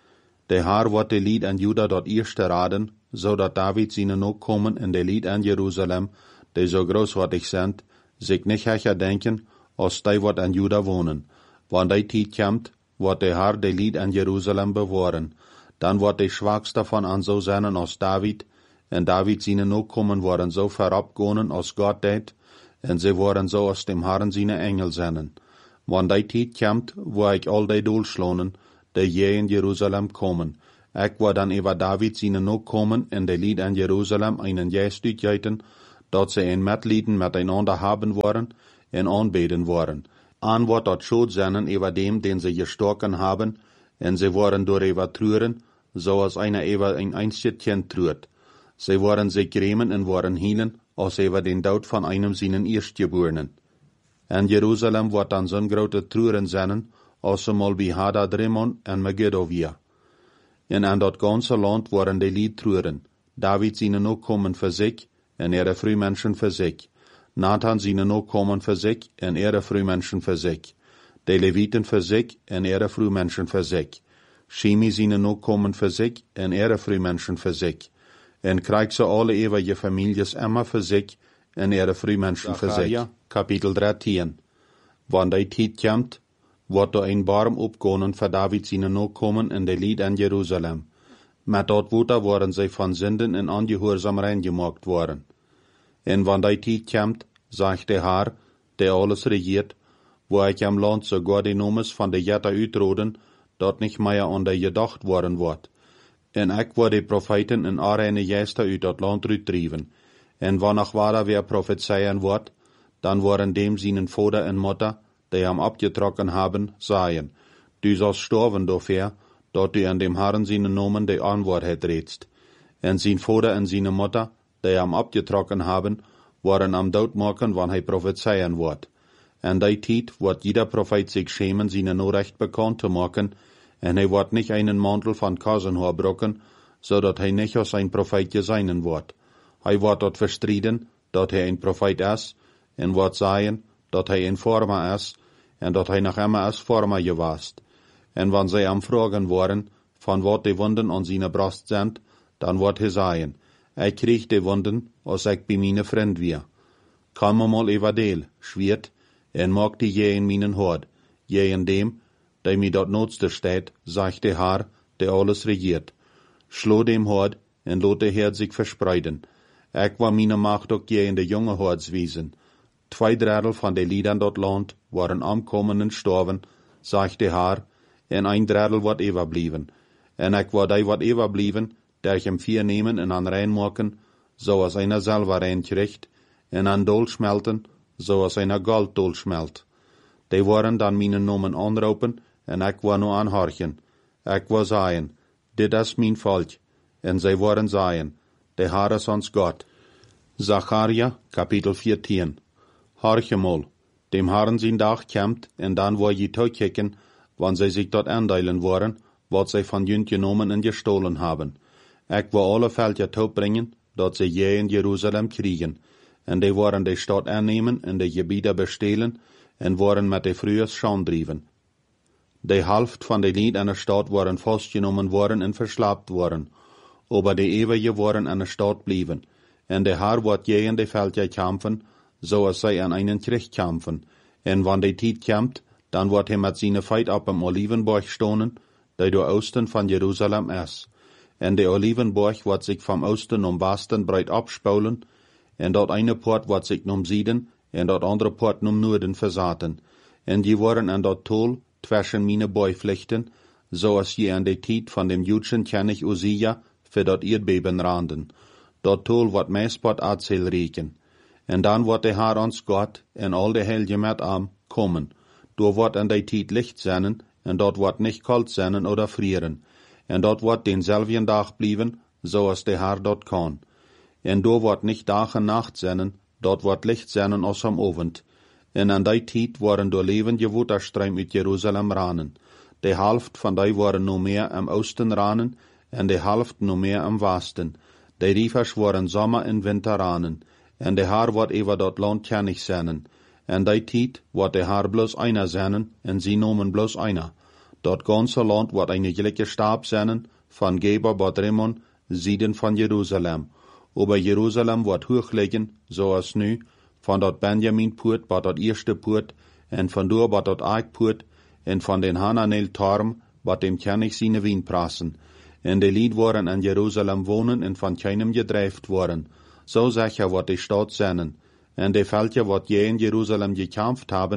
Der Herr wird die Lied an Juda dort erste raden, so dat David seine noch kommen in der Lied an Jerusalem, die so großartig sind, sich nicht herdenken, als die wat an Juda wohnen. Wann die Zeit kommt, wird der Herr die Lied an Jerusalem bewahren. Dann wird die Schwachste von an so sein als David, en David seine Nachkommen worden so verabgehen als Gott det, en sie worden so aus dem Herrn seine Engel sein. Want die tijd komt, wo ik al die doelslonen, die je in Jeruzalem komen. Ik wou dan over David zien ook komen en de lied aan Jeruzalem einen juist uitjuiten, dat ze een medlieden miteinander hebben worden en aanbeden worden. Aan wordt dat schuld zijn over dem, den ze gestoken hebben, en ze worden door over truren, zoals einer over een einstje truert. Ze worden zich grämen en worden hielen, als over den dood van einem seinen Erstgeborenen. En Jeruzalem wordt dan zo'n grote truren zijn, als ze mal bij Hadad-Rimmon en Megiddo weer. En aan dat ganze land worden de lied truren. David zienen ook komen voor zich, en ihre Frühmenschen voor zich. Nathan zienen ook komen voor zich, en ihre Frühmenschen voor zich. De Leviten voor zich, en ihre Frühmenschen voor zich. Shimi zienen ook komen voor zich, en ihre Frühmenschen voor zich. En krijgt ze alle eeuwige families immer voor zich, en ihre Frühmenschen voor zich. Kapitel 13. Want die tijd komt, wordt er een barm opkomen voor David zienen ook komen in de lied aan Jeruzalem. Met dat water worden zij van zinden en ongehoorzaam reingemaakt worden. En wanneer die tijd komt, zegt de Heer, der alles regiert, wo ik am land sogar de nomes van de Jette uitroden, dat niet meer aan de gedacht worden wordt. En ik word de profeten en arene Geister uit dat land uitdrijven. En wanneer waar weer profetseien wordt, dan worden dem zijn vader en moeder, die hem abgetrokken hebben, zeggen, du sollst sterven dafür, dat du an dem Herrn seinen Namen de Antwoord redst. En zijn vader en zijn moeder, die hem abgetrokken hebben, worden am dood maken, wanneer hij profetseien wordt. En die tijd wordt jeder profeet zich schämen, zijn Nachricht bekannt te maken, en hij wordt niet einen mantel van Kasenhaar brokken, zodat hij niet als een profeet gezien wordt. Hij wordt dort verstriden, dat hij een profeet is, en wordt zeggen, dat hij een vormer is, en dat hij nog immer als vormer geweest. En wanneer zij hem vragen worden, van wat de wonden aan zijn Brust zijn, dan wordt hij zeggen, ik kreeg de wonden, als ik bij mijn vriend weer. Kom me mal over deel, schwert, en maak die je in mijn hart, je in dem, die mij dat noodste steht, zegt de Heer, der alles regiert. Slo dem hart, en laat de Heer zich verspreiden. Ik wil mijn macht ook je in de jonge harts wezen. 2/3 van de lieden dat land waren omkomen en sterven, zegt de Heer, en 1/3 wordt overblijven. En ik wil die wat overblijven, der ich hem 4 nemen en aan rein maken, zoals einer selber rein kriegt, en aan dol smelten, zoals einer Gold dol smelt. Die worden dan mijn namen aanroepen, en ik wil nu aanhorchen. Ik wil zeggen, dit is mijn volk, en zij worden zeggen, de Heer is ons God. Zacharia, kapitel 14. Horche mal, dem Herrn zijn dag komt, en dan wil je toekijken, wanneer zij zich dort aandelen worden, wat zij van junt genomen en gestohlen hebben. Ik wil alle veldje toebrengen, dat zij je in Jeruzalem kriegen, en die worden de stad aannemen en de gebieden bestelen, en worden met de vrues schaandrieven. De helft van de lied aan de stad worden vastgenomen worden en verslaapt worden, aber de eeuwige worden aan de stad blijven, en de Heer wordt je in de veldje kampen, zoals zij aan einen Krieg kampen, en wanneer de tijd komt, dan wordt hij met zijn feit op een Olivenborg stonen, die door oosten van Jeruzalem is. En de Olivenborg wordt zich van oosten om westen breed opspulen, en dat ene poort wordt zich om zuiden, en dat andere poort om noorden verzaten. En die worden aan dat tol tussen mijn boyvlechten, zoals je aan de tijd van dem Judschen König Usia für dat Erdbeben randen. Dat tol wordt meespot Azel reken. En dan wordt de Heer ons God en al de Heilige met am komen. Door wordt aan die tijd licht zijn, en dat wordt niet kalt zijn oder frieren. En dat wordt denzelfden dag blijven, zoals de Heer dat kan. En door wordt niet dag en nacht zijn, dat wordt licht zijn als am Abend. En aan die tijd worden door levende waterstroom uit Jeruzalem ranen. De helft van die worden no meer am oosten ranen, en de helft no meer am westen. De rievers worden zomer en winter ranen. En de Heer wordt over dat land kennig zijn. En die tijd wordt de Heer bloos einer zijn, en sie nomen bloos einer. Dat ganze land wordt een gelijke staab zijn, van Geber tot Rimmon, Zieden van Jeruzalem. Aber Jeruzalem wordt hoog liggen, zoals nu, van dat Benjaminpoort tot dat eerste poort, en van door tot dat Eikpoort, en van den Hananel-Torm, wat dem König seine wien prassen. En de lied worden in Jeruzalem wonen en van keinem gedrijft worden. Zo sicher wordt de stad zijn. En de veldje wat je in Jeruzalem gekämpft haben,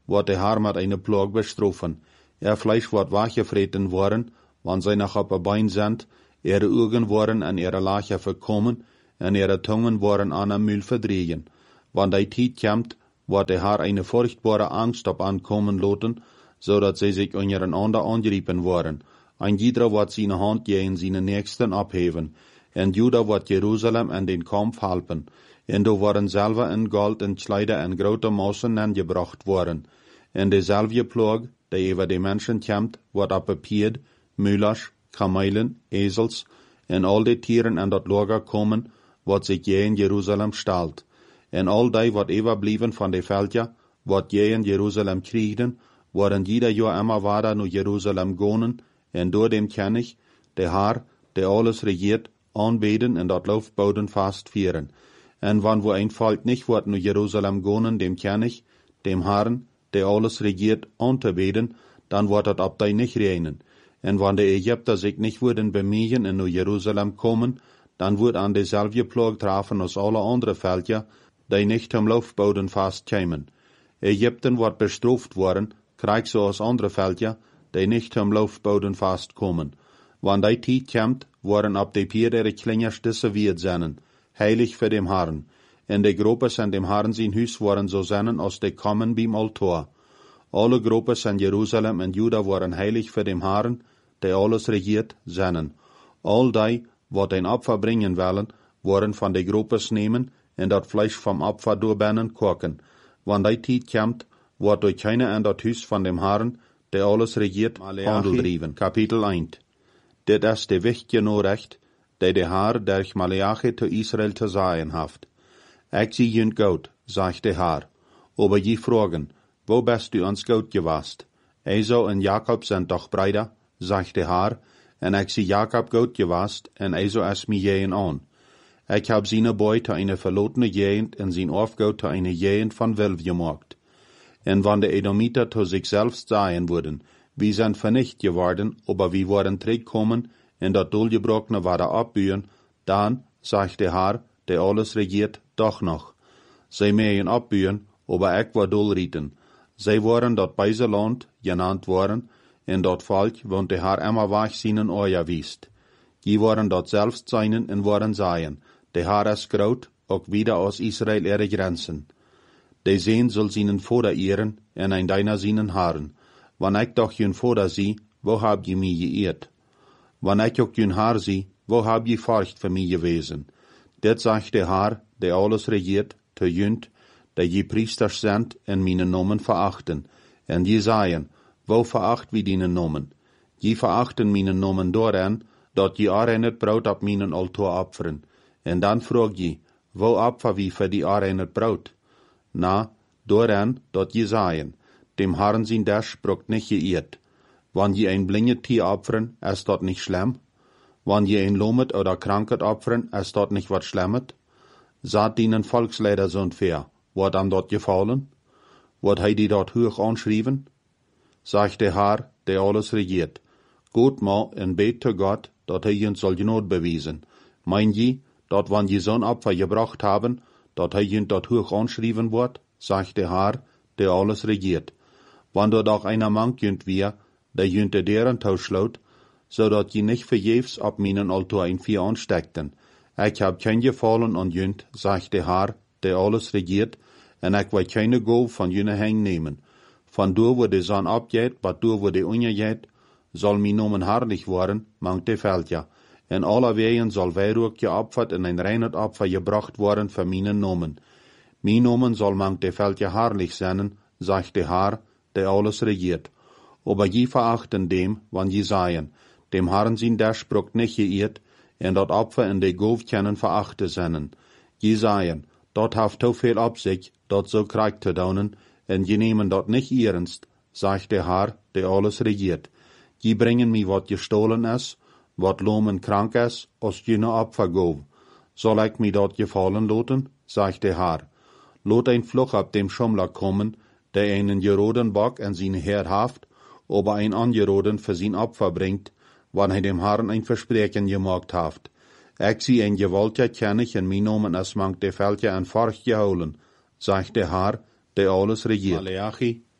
wordt de Haar met eine Plag bestrafen. Fleisch wordt weggevreten worden, wanneer zij nog op een bein zijn, ihre Augen worden an ihre Lache verkommen, en ihre Tungen worden an am Mühl verdrehen. Wann die Tijd kommt, wordt de Haar eine furchtbare Angst op aankomen laten, zodat zij zich ondereinander angeriepen worden. En jeder wordt zijn hand tegen zijn Nächsten abheven. En Juda wordt Jeruzalem en den Kampf helpen. En do worden selber in Gold en Kleider en grote Massen aangebracht worden. En dezelfde Plag, die over de mensen komt, wordt op papier, Müllers, Kamelen, Esels, en al die Tieren en dat Lager komen, wat zich je in Jeruzalem stelt. En al die wat overblijven van de veldja, wat je in Jeruzalem kriegen, worden jeder jaar immer weiter naar Jeruzalem gaan, en door dem ken ik, de Haar, die alles regiert, aanbeden en dat Laufboden fastvieren. En wann wo ein Volk nicht wordt naar Jeruzalem gaan, dem ken ik, dem Herrn, die alles regiert, anzubeden, dan wordt het op die nicht reinen. En wann de Ägypter sich nicht würden bemühen en naar Jeruzalem kommen, dan wordt aan dezelfde Plag treffen als alle andere Völker, die nicht am Laufboden fastkämen. Ägypten wordt bestraft worden, krijg zoals andere Völker, die nicht am Laufboden fastkommen. Wann die Tijd kommt, worden op de Pier ihre Klingers disserviert zijn, heilig für dem Herrn. En de Gruppes en dem Herrn zijn huis worden so zijn als de kommen beim Altar. Alle Gruppes in Jerusalem en Juda worden heilig für dem Herrn, die alles regiert, zijn. Al die, wat een Opfer bringen willen, worden van de Gruppes nemen en dat Fleisch vom Opfer doorbinnen koken. Wann die Tijd kommt, wordt door keiner in dat huis van dem Herrn, die alles regiert, handel driven. Kapitel 1. Dit is de wichtige Nachricht, die de Herr durch Malachi zu Israel zu sagen haft. Ich zie jünd gut, sagt der Herr. Aber je fragen, wo bist du uns gut gewast? Esau und Jakob sind doch Brüder, sagt der Herr, en ich zie Jakob gut gewast, en Esau ist mir jähen an. Ich hab seine Boy zu eine verlotene Gegend en sein Aufgaut zu eine Gegend von Wilf gemacht. En wann de Edomiter zu sich selbst sagen würden, wir sind vernichtet geworden, aber wir waren zurückgekommen, en dat Dulgebrochene waren abbühen, dann, sagt der Herr, der alles regiert, doch noch. Sie mögen abbühen, aber ich war Dulrieten. Sie waren dort beise Land genannt worden, en dat Volk, want der Herr immer weg seinen Euer wiest. Die waren dort selbst seinen en waren sagen, der Herr ist groot, auch wieder aus Israel ihre Grenzen. Die Sehn soll seinen Vater ehren, en ein deiner seinen Herren. Wann ich doch jün Vater sie, wo hab je mich geehrt? Wann ich auch jün Herr sie, wo hab je Furcht für mich gewesen? Dit sagt der Herr, der alles regiert, te jünd, der je Priesters sind en meine Namen verachten. En je sagen, wo veracht wie die Namen? Je verachten meine Namen doorheen, dat je areinet Braut op mijn Altar opferen. En dan frag je, wo opfer wie für die areinet Braut? Na, doorheen, dat je sagen, dem Herrn sein Dash brokt nicht geirrt. Wann je ein blinget Tier opfern, ist dat nicht schlimm? Wann je ein lomet oder kranket opfern, ist dat nicht wat schlimmet? Saat dienen Volksleider so fair, wat am dort gefallen? Wat hij die dort hoch anschrieben? Sagt der Herr, der alles regiert. Gut mal en bet zu Gott, dat hij uns soll Not bewiesen. Mein je, dat wann je so'n Opfer gebracht haben, dat hij jünd dort hoch anschrieben wird, sagt der Herr, der alles regiert. Wann dort auch einer Mank jünd wir, der jünd deren tauschlaut, so dat je nicht verjefs ab meinen Altar ein Vier ansteckten. Ich hab kein Gefallen an jünd, sagt der Herr, der alles regiert, en ich will keine Gabe von jüne Hang nehmen. Von du, wo die Sonne abgeht, bat du, wo die untergeht, soll mein Nomen herrlich worden, mangt de Feldja. En aller Wegen soll Weihrug geopfert en ein reines Opfer gebracht worden für meinen Nomen. Mein Nomen soll mangt de Feldja herrlich sein, sagt der Herr, der alles regiert. Aber je verachten dem, wann je sagen, dem Herrn sein Dash brokt nicht geirrt, en dat Opfer in de Gauf kennen verachte sennen. Je sagen, dort haft to viel ab sich, dort so krieg te daunen, en je nehmen dort nicht ernst, sagt der Herr, der alles regiert. Je bringen mi wat gestohlen is, wat lomen krank is, als jene Opfer gov. Soll ich mi dort gefallen loten, sagt der Herr. Lot ein Fluch ab dem Schummler kommen, der einen geroden Bock an seine Herr haft, aber ein angeroden für sein Opfer bringt, wann er dem Herrn ein Versprechen gemacht haft. Ich sie ein Gewaltja kenn ich en mein Nomen es mangt de Feldja en Furcht geholen, sagt der Herr, der alles regiert. Malachi,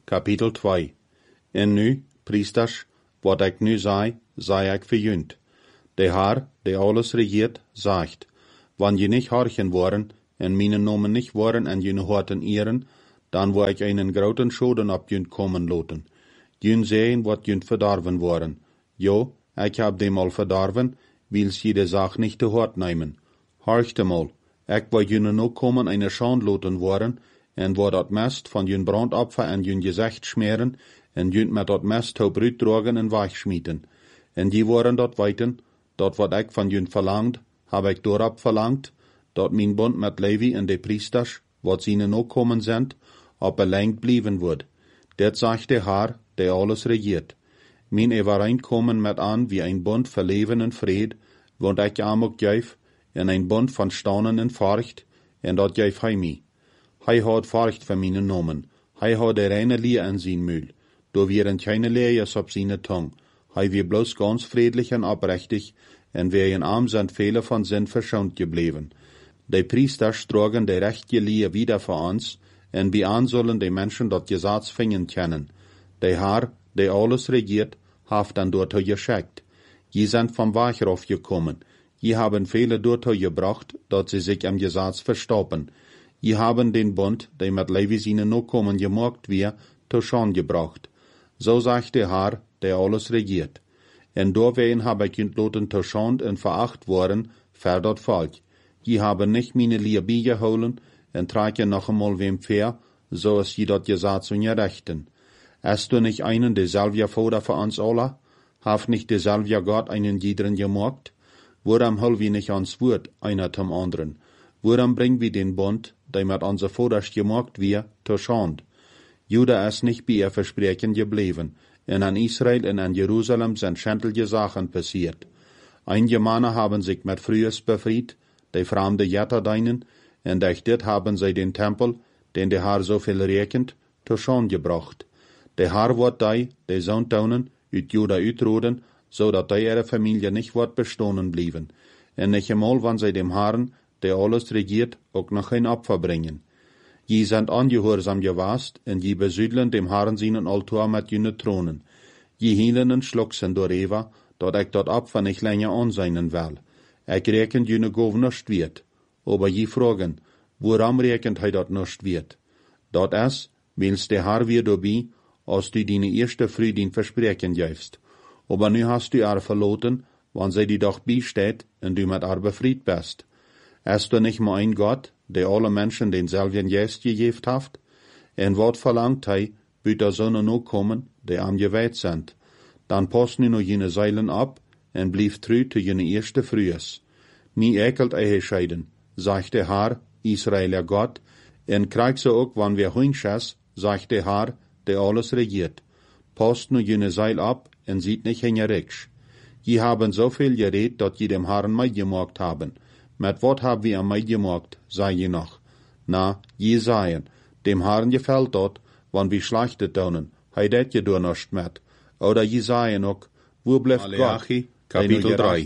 kapitel 2. En nu, priesters, wat ik nu zei ik verjunt. De Heer, die alles regiert, sagt, wann je nicht horchen worden, en meine Nomen nicht worden en jene horten ehren, dan wo ik einen groten Schoden op junt komen loten. Jun sehen wat junt verdorven worden. Jo, ik heb dem al verdorven, wils je de Sach nicht te hort nemen. Horchte mal, ik wo june no komen eine Schand loten worden, en wo dat mest van jun brandopfer en jun gezicht schmeren, en junt met dat mest op bruut drogen en wegschmieten. En die worden dat weten, dat wat ik van jun verlangt, heb ik doorop verlangt, dat mijn bond met Levi en de priesters, wat ziene no komen zijn, op belenkt blijven wordt. Dit zegt de Heer, die alles regiert. Mijn overeenkomen met aan wie een bond voor leven en vrede, want ik am ook juif, en een bond van staunen en furcht, en dat juif hij mij. Hij houdt furcht voor mijn nomen. Hij houdt de reine lie in zijn muil. Door wieren keine leers op zijn tong. Hij wie bloos ganz friedlich en oprechtig, en wie in arm zijn vele van zin verschont gebleven. De priesters drogen de rechtje lie wieder voor ons, en bij aan zullen de mensen dat Gesetz vingen kennen. De Heer, die alles regiert, heeft dan doortoe geschickt. Je zijn van Wachrof gekommen. Je hebben vele doortoe gebracht, dat ze zich am Gesetz verstoppen. Je hebben den Bund, die met Levi zinnen no komen gemaakt weer, te Schand gebracht. So sagt de Heer, die alles regiert. En doorwegen heb ik junt loten te Schand en veracht worden, ver dat volk. Je hebben nicht meine Liebe bijgehouden, en trage noch einmal wem fair, so is je dat Gesetz und rechten. Hast du nicht einen derselbe Vater für uns alle? Haft nicht derselbe Gott einen jeden gemacht? Worum hol wir nicht ans Wort, einer zum anderen? Worum bringen wir den Bund, der mit unser Vaters gemacht wird, zur Schand? Juda ist nicht bei ihr Versprechen geblieben, und an Israel und an Jerusalem sind schändliche Sachen passiert. Einige Männer haben sich mit Frühes befreit, die fremde Jätter deinen, und durch dit haben sie den Tempel, den der Herr so viel rekent, zur Schand gebracht. Der Herr wird die Sohntaunen, uit Juda uitroden, so dat ihre Familie nicht wird bestohlen blieben. Und nicht einmal, wann sie dem Herrn, der alles regiert, auch noch ein Opfer bringen. Je sind angehorsam gewast, und je besüdlen dem Herrn seinen Altar mit jene Thronen. Je hielen en schlucksen door Eva, dat ik dat Opfer nicht länger anseinen will. Ik reken jene Gov nicht wird. Aber je fragen, woran rekent hij dat nicht wird? Dat is, wils der Herr wir dabei, als du deine erste Früh den Versprechen gibst. Aber nu hast du er verloten, wann sie die doch beisteht, und du mit er befried bist. Ist du nicht mal ein Gott, der alle Menschen denselben Geist gegeben hat? En wat verlangt hij, büt der Sonne no kommen, die am geweiht sind? Dann pass nu noch jene Seilen ab, en blieb treu zu jene erste Frühes. Mi ekelt ehe scheiden, sagt der Herr, Israeler Gott, en krieg so ook, wann wir hunschas, sagt der Herr, der alles regiert. Passt nu jene Seil ab, en sieht nicht hingericks. Je haben so viel geredet, dat je dem Herrn meidgemacht haben. Mit wat hab wir am meidgemacht, sei je noch. Na, je seien, dem Herrn gefällt dort, wann wir schlechtet tun, hei det je door nicht mit. Oder je seien ook, wo bleibt Malachi, Gott, Kapitel 3.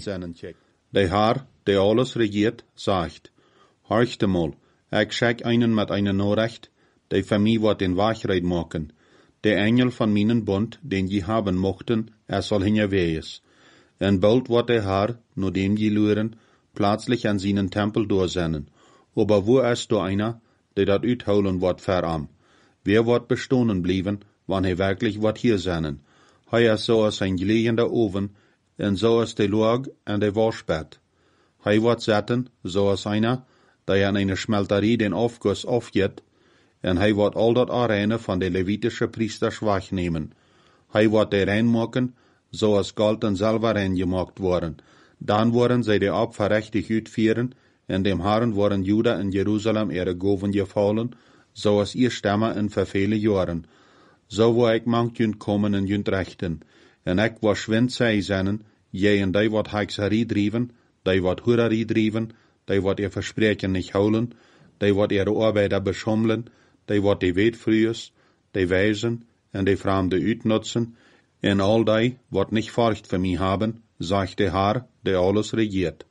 Der Herr, der alles regiert, sagt, horchte mal, ich schick einen mit einer Nachricht, der für mich wird den Wahrheit machen. Der Engel von meinen Bund, den je haben mochten, soll hinterwees. En bald wird der Herr, nur dem je luren, plötzlich an seinen Tempel durchsenden. Aber wo ist da einer, der dat uitholen wird veram? Wer wird bestohlen blieben, wann er wirklich wird hier sein? Hij ist so als ein gelegender Oven, en so als der Log en der Waschbett. Hij wird zetten, so als einer, der an einer Schmelterie den Aufguss aufgeht, en hij wordt al dat Arene van de Levitische Priesters wegnemen. Hij wordt de rein maken, zoals Gold en Silber rein gemaakt worden. Dan worden zij de Opfer rechtig uitvieren, en dem Herrn worden Juda en Jerusalem ihre Goven gefallen, zoals ihr Stämme in vervele Jahren. So wo ik mangt junt komen en junt rechten. En ik was schwind zij zennen, je en die wat hekserie drijven, die wat hoererie drijven, die wat ihr Versprechen nicht houden, die wat ihre Arbeiter beschummelen, die wat die Weetfrühes, die Weisen en die Fremde uitnutzen, en all die wat nicht Furcht für mich haben, sagt der Herr, der alles regiert.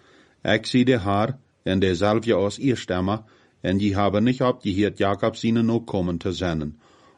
Ich zie der Herr, en derselbe aus ihr Stamme, en die haben nicht abgehiert, Jakob seinen noch kommen zu senden.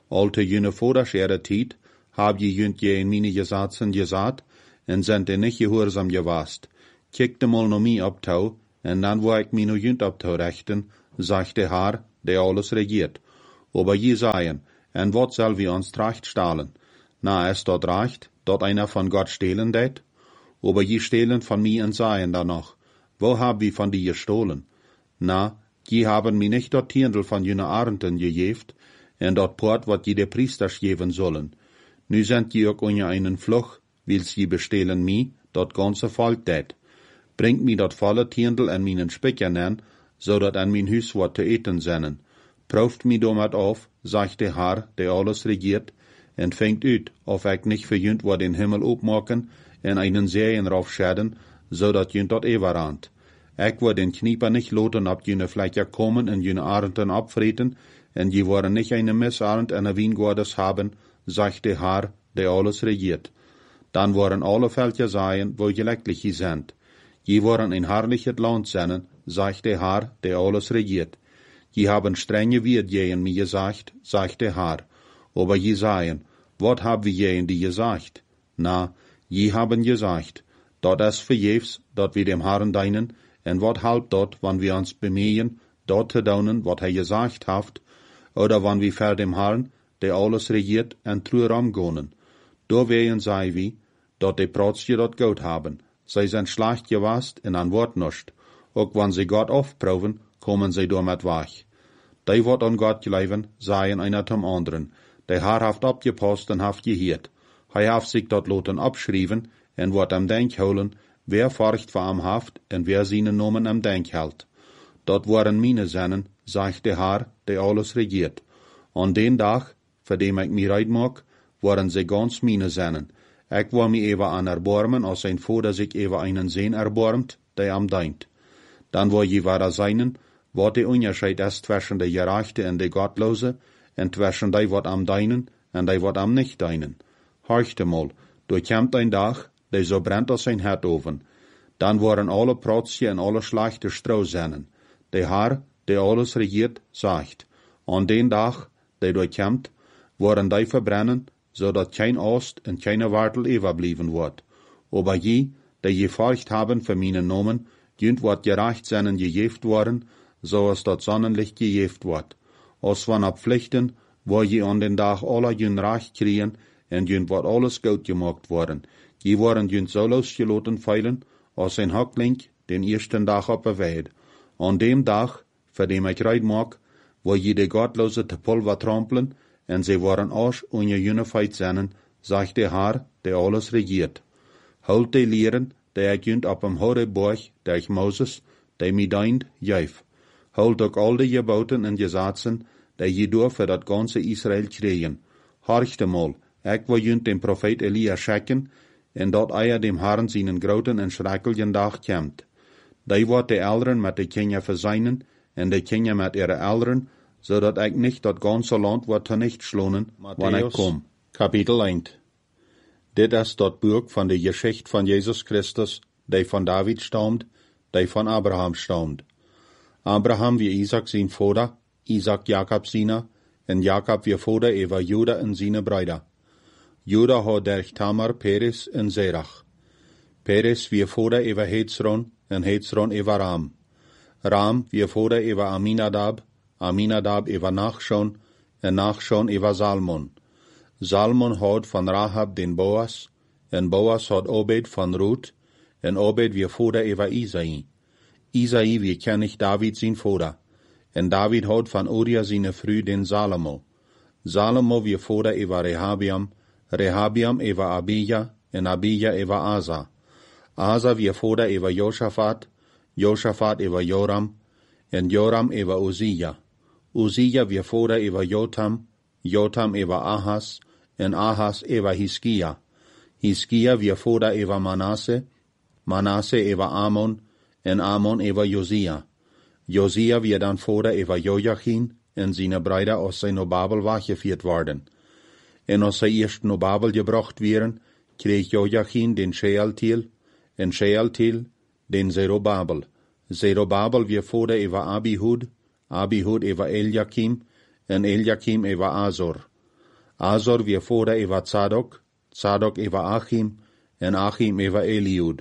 Alte jene vorderschere Tiet, hab je jünt je in meine Gesatsen gesagt, en sind de nicht gehorsam gewast. Kiekte mal no mi abtau, en dan wo ik mi no jünt abtau rechten, sagte Haar, der alles regiert. Aber je seien, en wat soll wir uns tracht stahlen? Na, es dort reicht, dort einer von Gott stehlen det? Aber je stehlen von mi en seien danach. Wo hab wir von die gestohlen? Na, je haben mi nicht dort Tiendl von jene Arenten gejeft, en dort Port wat je de Priesters geben sollen. Nu sind je ook unja einen Fluch, wils je bestehlen mi, dort ganze Volk det. Bringt mi dort volle Tiendl en minen Spickern an, so dat an min Hüs wat te eten sennen. Prooft mi domat auf, sagt der Herr, der alles regiert, en fängt ut, of ik nicht für jünt wat den Himmel opmaken, en einen Serien raufschäden, so dat jünt dort everant. Ik word den Knieper nicht loten ab jüne Flecker kommen en jüne Arenten abfreten, en je worden nicht eine Missarent en een Wiengordes haben, sagt der Herr, der alles regiert. Dan worden alle Völker seien, wo gelecklich je sind. Je worden ein herrliches Land sennen, sagt der Herr, der alles regiert. Je haben strenge Wirt jehen mir gesagt, sagt der Herr. Aber je seien, wat hab wir jehen die gesagt? Na, je haben gesagt, dort es verjefs, dort wir dem Herrn deinen, en wat halb dort, wann wir uns bemühen, dort zu daunen, wat gesagt haft, oder wann wir vor dem Herrn, der alles regiert, en truer amgonen. Do wehen sei wie, dort de Protzje dort gut haben. Sie sind schlecht gewast en an Wort nischt. Ook wann sie Gott aufproben, kommen sie damit wach. Die wat an Gott gleiben, seien einer zum anderen. Der Herr haft abgepasst en haft gehiert. Hij haft sich dort loten abschrieben, en wat am Denk holen, wer forcht vor am haft, en wer seinen Nomen am Denk hält. Dort waren meine Sennen, sagt der Herr, der alles regiert. An den Tag, für dem ich mir reid mag, waren sie ganz meine Sennen. Ich war mir ewa an erbarmen, als ein Vater sich ewa einen Sehn erbarmt, der am deint. Dann war je wahrer seinen, wat der Unterschied ist zwischen der Gerechte und der Gottlose, und zwischen die wat am deinen, und die wat am nicht deinen. Horchte mal, durchkämmt ein Tag, der so brennt als ein Herdofen. Dann waren alle Protzje und alle schlechte Strohsennen. Der Herr, der alles regiert, sagt, an den Tag, der durchkämmt, waren die verbrennen, so dat kein Ost und keine Wartel überblieben wird. Aber je, die gefolgt haben für meinen Namen, jünt wat gerecht seinen gejeft worden, so as dat Sonnenlicht gejeft wird. Als van ab Pflichten, wo je an den Tag alle jün recht kriegen, en jünt wat alles gut gemacht worden. Je waren jünt so losgeloten feilen, als ein Hackling den ersten Tag op Weid. An dem Tag, für dem ich reid mag, wo je de Gottlose te Pulver trampeln, en sie waren auch ungeunified sennen, sagt der Herr, der alles regiert. Holt die Lehren, der ich jünt op am Horeborg, der ich Moses, der mi deint, jeif. Holt ook al die Geboten en Gesetzen, der je door für dat ganze Israel kriegen. Horchte mal, ich will jünt den Prophet Elia schicken, en dat dem Herrn seinen groten en schrecklichen Dag kämmt. Die wordt de Elderen met de Kinder verseinen, en de Kinder met ihre Elderen, so dat ich nicht dat ganze Land wird nicht schlonen, wann ich komm. Kapitel 1. Dit ist dat Buch von der Geschichte von Jesus Christus, die von David stammt, die von Abraham stammt. Abraham wie Isaac sein Vater, Isaac Jakob seiner, en Jakob wie Vater über Juda en seine Brüder. Juda hat durch Tamar, Peres en Zerach. Peres wie Vater über Hezron, en Hezron über Ram. Ram wie Vater über Aminadab, Aminadab über Nachschon, en Nachschon über Salmon. Salmon hat von Rahab den Boas, en Boas hat Obed von Ruth, en Obed wie Vater über Isai. Isai wie König David sein Vater, en David hat von Uria seine Früh den Salomo. Salomo wie Vater über Rehabiam, Rehabiam über Abija, en Abija über Asa. Asa wie Vater über Josaphat, Josaphat über Joram, en Joram über Uzziah. Uzziah wie Vater über Jotam, Jotam über Ahas, en Ahas über Hiskia. Hiskia wie Vater über Manasse, Manasse über Amon, en Amon über Josia. Josia wie dann Vater über Joachim, en seine Brüder aus seiner Babel wachgeführt worden. En als sie erst no Babel gebracht wären, krieg Joachim den Shealtiel, en Shealtiel den Zerubabel. Zerubabel wie Vater über Abihud, Abihud über Eliakim, en Eliakim über Azor. Azor wie vader eva Zadok, Zadok eva Achim, en Achim eva Eliud.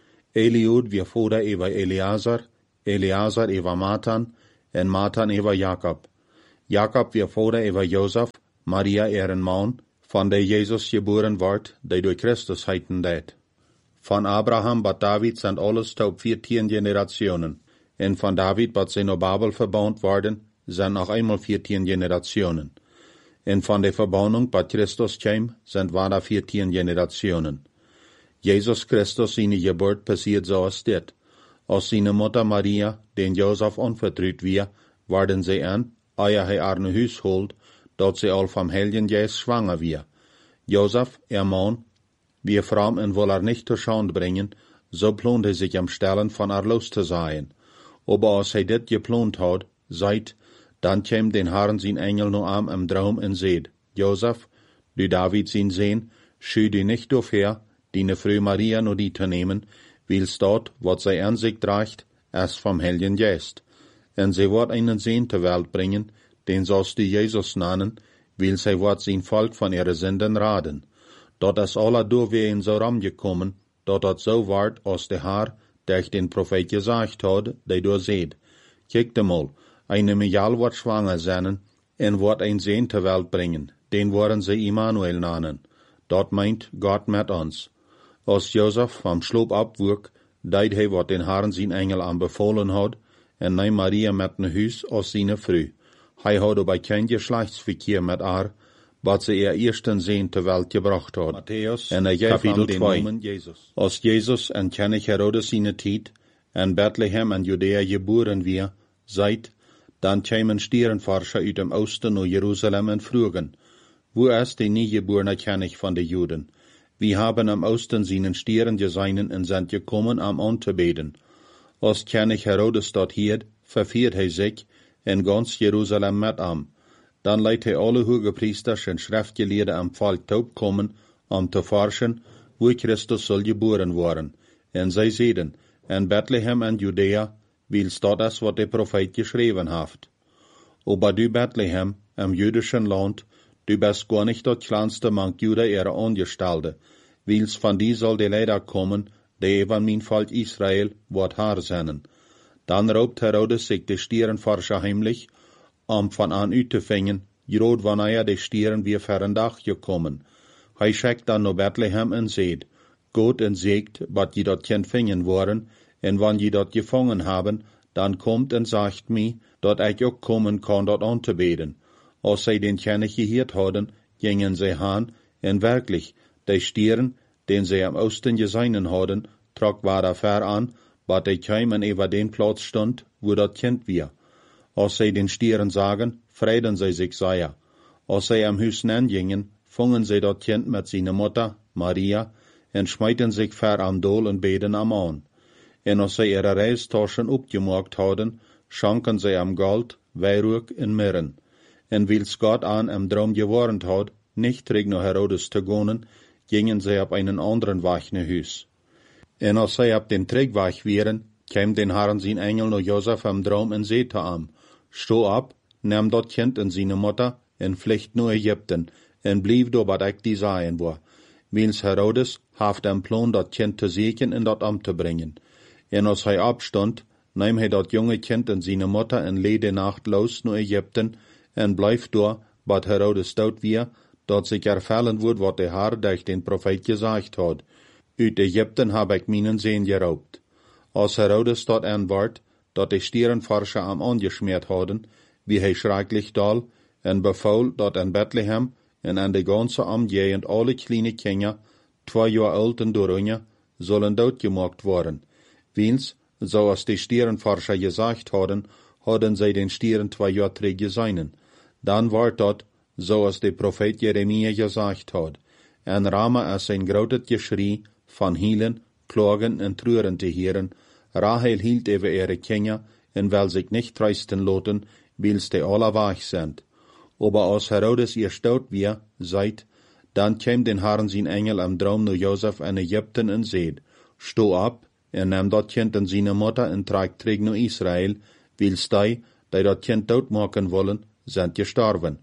Eliud wie vader eva Eleazar, Eleazar eva Matan, en Matan eva Jakob. Jakob wie vader eva Josef, Maria ihren Mann, van der Jesus geboren wordt, die door Christus heiten deed. Van Abraham bat David zijn alles tot 14 generationen, en van David bat zijn op Babel verbouwd worden, zijn nog eenmaal 14 generationen. En van de verbouwing bat Christus kwam, zijn waarda 14 generationen. Jesus Christus zijn geboorte passiert zoals dit. Als zijn moeder Maria, den Josef onvertrouwd wie, worden zij aan, eer hij haar naar huis holt, dat zij al vom Heiligen Geist schwanger wie. Josef, ihr Mann, wie fromm en will nicht zur Schande bringen, so plant hij sich am Stellen von haar los zu sein. Aber als hij dit geplant had, seit, dann käm den Herrn sein Engel nur am Traum en seht, Josef, du David sein Sehn, schü du nicht daher, die Frau Maria nur die zu nehmen, weil's dort, wat zij an sich tragt, erst vom Heiligen Geist. En sie wird einen Sehn zur Welt bringen, den sollst du Jesus nennen, weil sie wird sein Volk von ihre Sünden raden. Dort ist alle durchwehen so rumgekommen, dort hat so ward, als der Herr, der ich den Prophet gesagt hat, der du seht. Kijkt mal, eine Mial wird schwanger sein, en wird ein Sehn zur Welt bringen, den wollen sie Immanuel nennen. Dort meint Gott mit uns. Als Josef vom Schlaf abwurk, deed hij wat den Herrn sein Engel anbefohlen hat, en neem Maria met naar huis als seine Frau. Hij had dabei kein Geschlechtsverkehr mit haar, wat ze ihr ersten Sehn zur Welt gebracht hat. Matthäus, en Kapitel 2. Als Jesus en König Herodes seine Tijd, en Bethlehem en Judäa geboren wie, seit, dann kämen Stierenforscher uit dem Osten naar Jerusalem en frugen, wo ist der niegeborene König von den Juden? Wir haben am Osten seinen Stieren gesehen und sind gekommen, anzubeten. Als König Herodes dort hielt, verfiert hij sich in ganz Jerusalem mit am. Dann leitet hij alle Hogepriester und Schriftgelehrten am Volk kommen, zu forschen, wo Christus soll geboren worden. Und sie sehen, in Bethlehem und Judäa, weil's dort ist, was der Prophet geschrieben hat. Aber du Bethlehem, im jüdischen Land, du bist gar nicht das kleinste Mank Juda ihre Angestellte, weil's von die soll die Leider kommen, die eben mein Volk Israel wird Haar sein. Dann raubt Herodes sich die Stierenforscher heimlich, von an zu fingen, gerade wann die Stieren wie für ein Dach gekommen. Hij schickt dann nach Bethlehem und seht, Gott und sagt, wat je dort Kind fingen worden, und wann je dort gefangen haben, dann kommt und sagt mir, dat ich auch kommen kann, dort anzubeten. Als sie den König gehört hadden, gingen sie han, und wirklich, die Stieren, den sie am Osten gesehen hadden, trug war da fair an, bat die kämen über den Platz stund, wo dat Kind wir. Als sie den Stieren sagen, freiden sie sich sehr. Als sie am Haus gingen, fungen sie dat Kind mit seiner Mutter, Maria, und schmeiten sich fair am Dol und beten am an. Und als sie ihre Reistaschen abgemacht hadden, schanken sie am Gold, Weihrauch und Mirren. Und weil's Gott an am Traum gewarnt hat, nicht zurück nach Herodes zu gehen, gingen sie auf einen anderen Weg nach Haus. Und als sie auf den Trägweg wären, kam den Herrn sein Engel nach Josef am Traum und sagte ihm, steh ab, nimm dat Kind und seine Mutter, und flicht nach Ägypten, und blieb da, wat ich die sagen war. Weil's Herodes haft den Plan, dat Kind zu sägen und dat umzubringen. Und als hij abstund, nahm hij dat junge Kind und seine Mutter und lede Nacht los nach Ägypten, und bleif da, bat Herodes dort wie, dat sich erfallen wird, wat der Herr durch den Prophet gesagt hat. Uit Ägypten hab ich meinen Sehn geraubt. Als Herodes dort anward, dat die Stierenforscher am angeschmiert hadden, wie hij schrecklich dal, en befahl, dat in Bethlehem en an de ganze Umgegend alle kleine Kinder, 2 Jahre alt und darunter, sollen doodgemaakt worden. Weils, so als die Stierenforscher gesagt hadden sie den Stieren 2 Jahre zurück gesehen. Dann war dort, so als der Prophet Jeremia gesagt hat, en Rama ist ein großes Geschrei von Hielen, Klagen und Trüren zu hören. Rahel hielt über ihre Kinder, und will sich nicht trösten lassen, weil's die alle weich sind. Aber als Herodes ihr stot wie, seid, dann käm den Herrn sein Engel am Traum nach Josef in Ägypten und seht, steh ab, und nimm dat Kind und seine Mutter und tragt zurück nach Israel, weil's die dat Kind tot machen wollen, sind gestorben.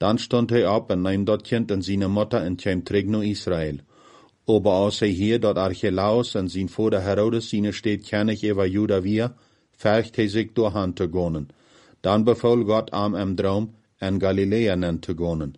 Dan stond hij op en nam dat kind en zijn moeder en kwam terug naar Israël. Aber als hij hier dat Archelaus en zijn vader Herodes zijn steed kennig over Juda weer, vergt hij zich door hand te gaan. Dan beval God am Droom en Galilea nen te gaan.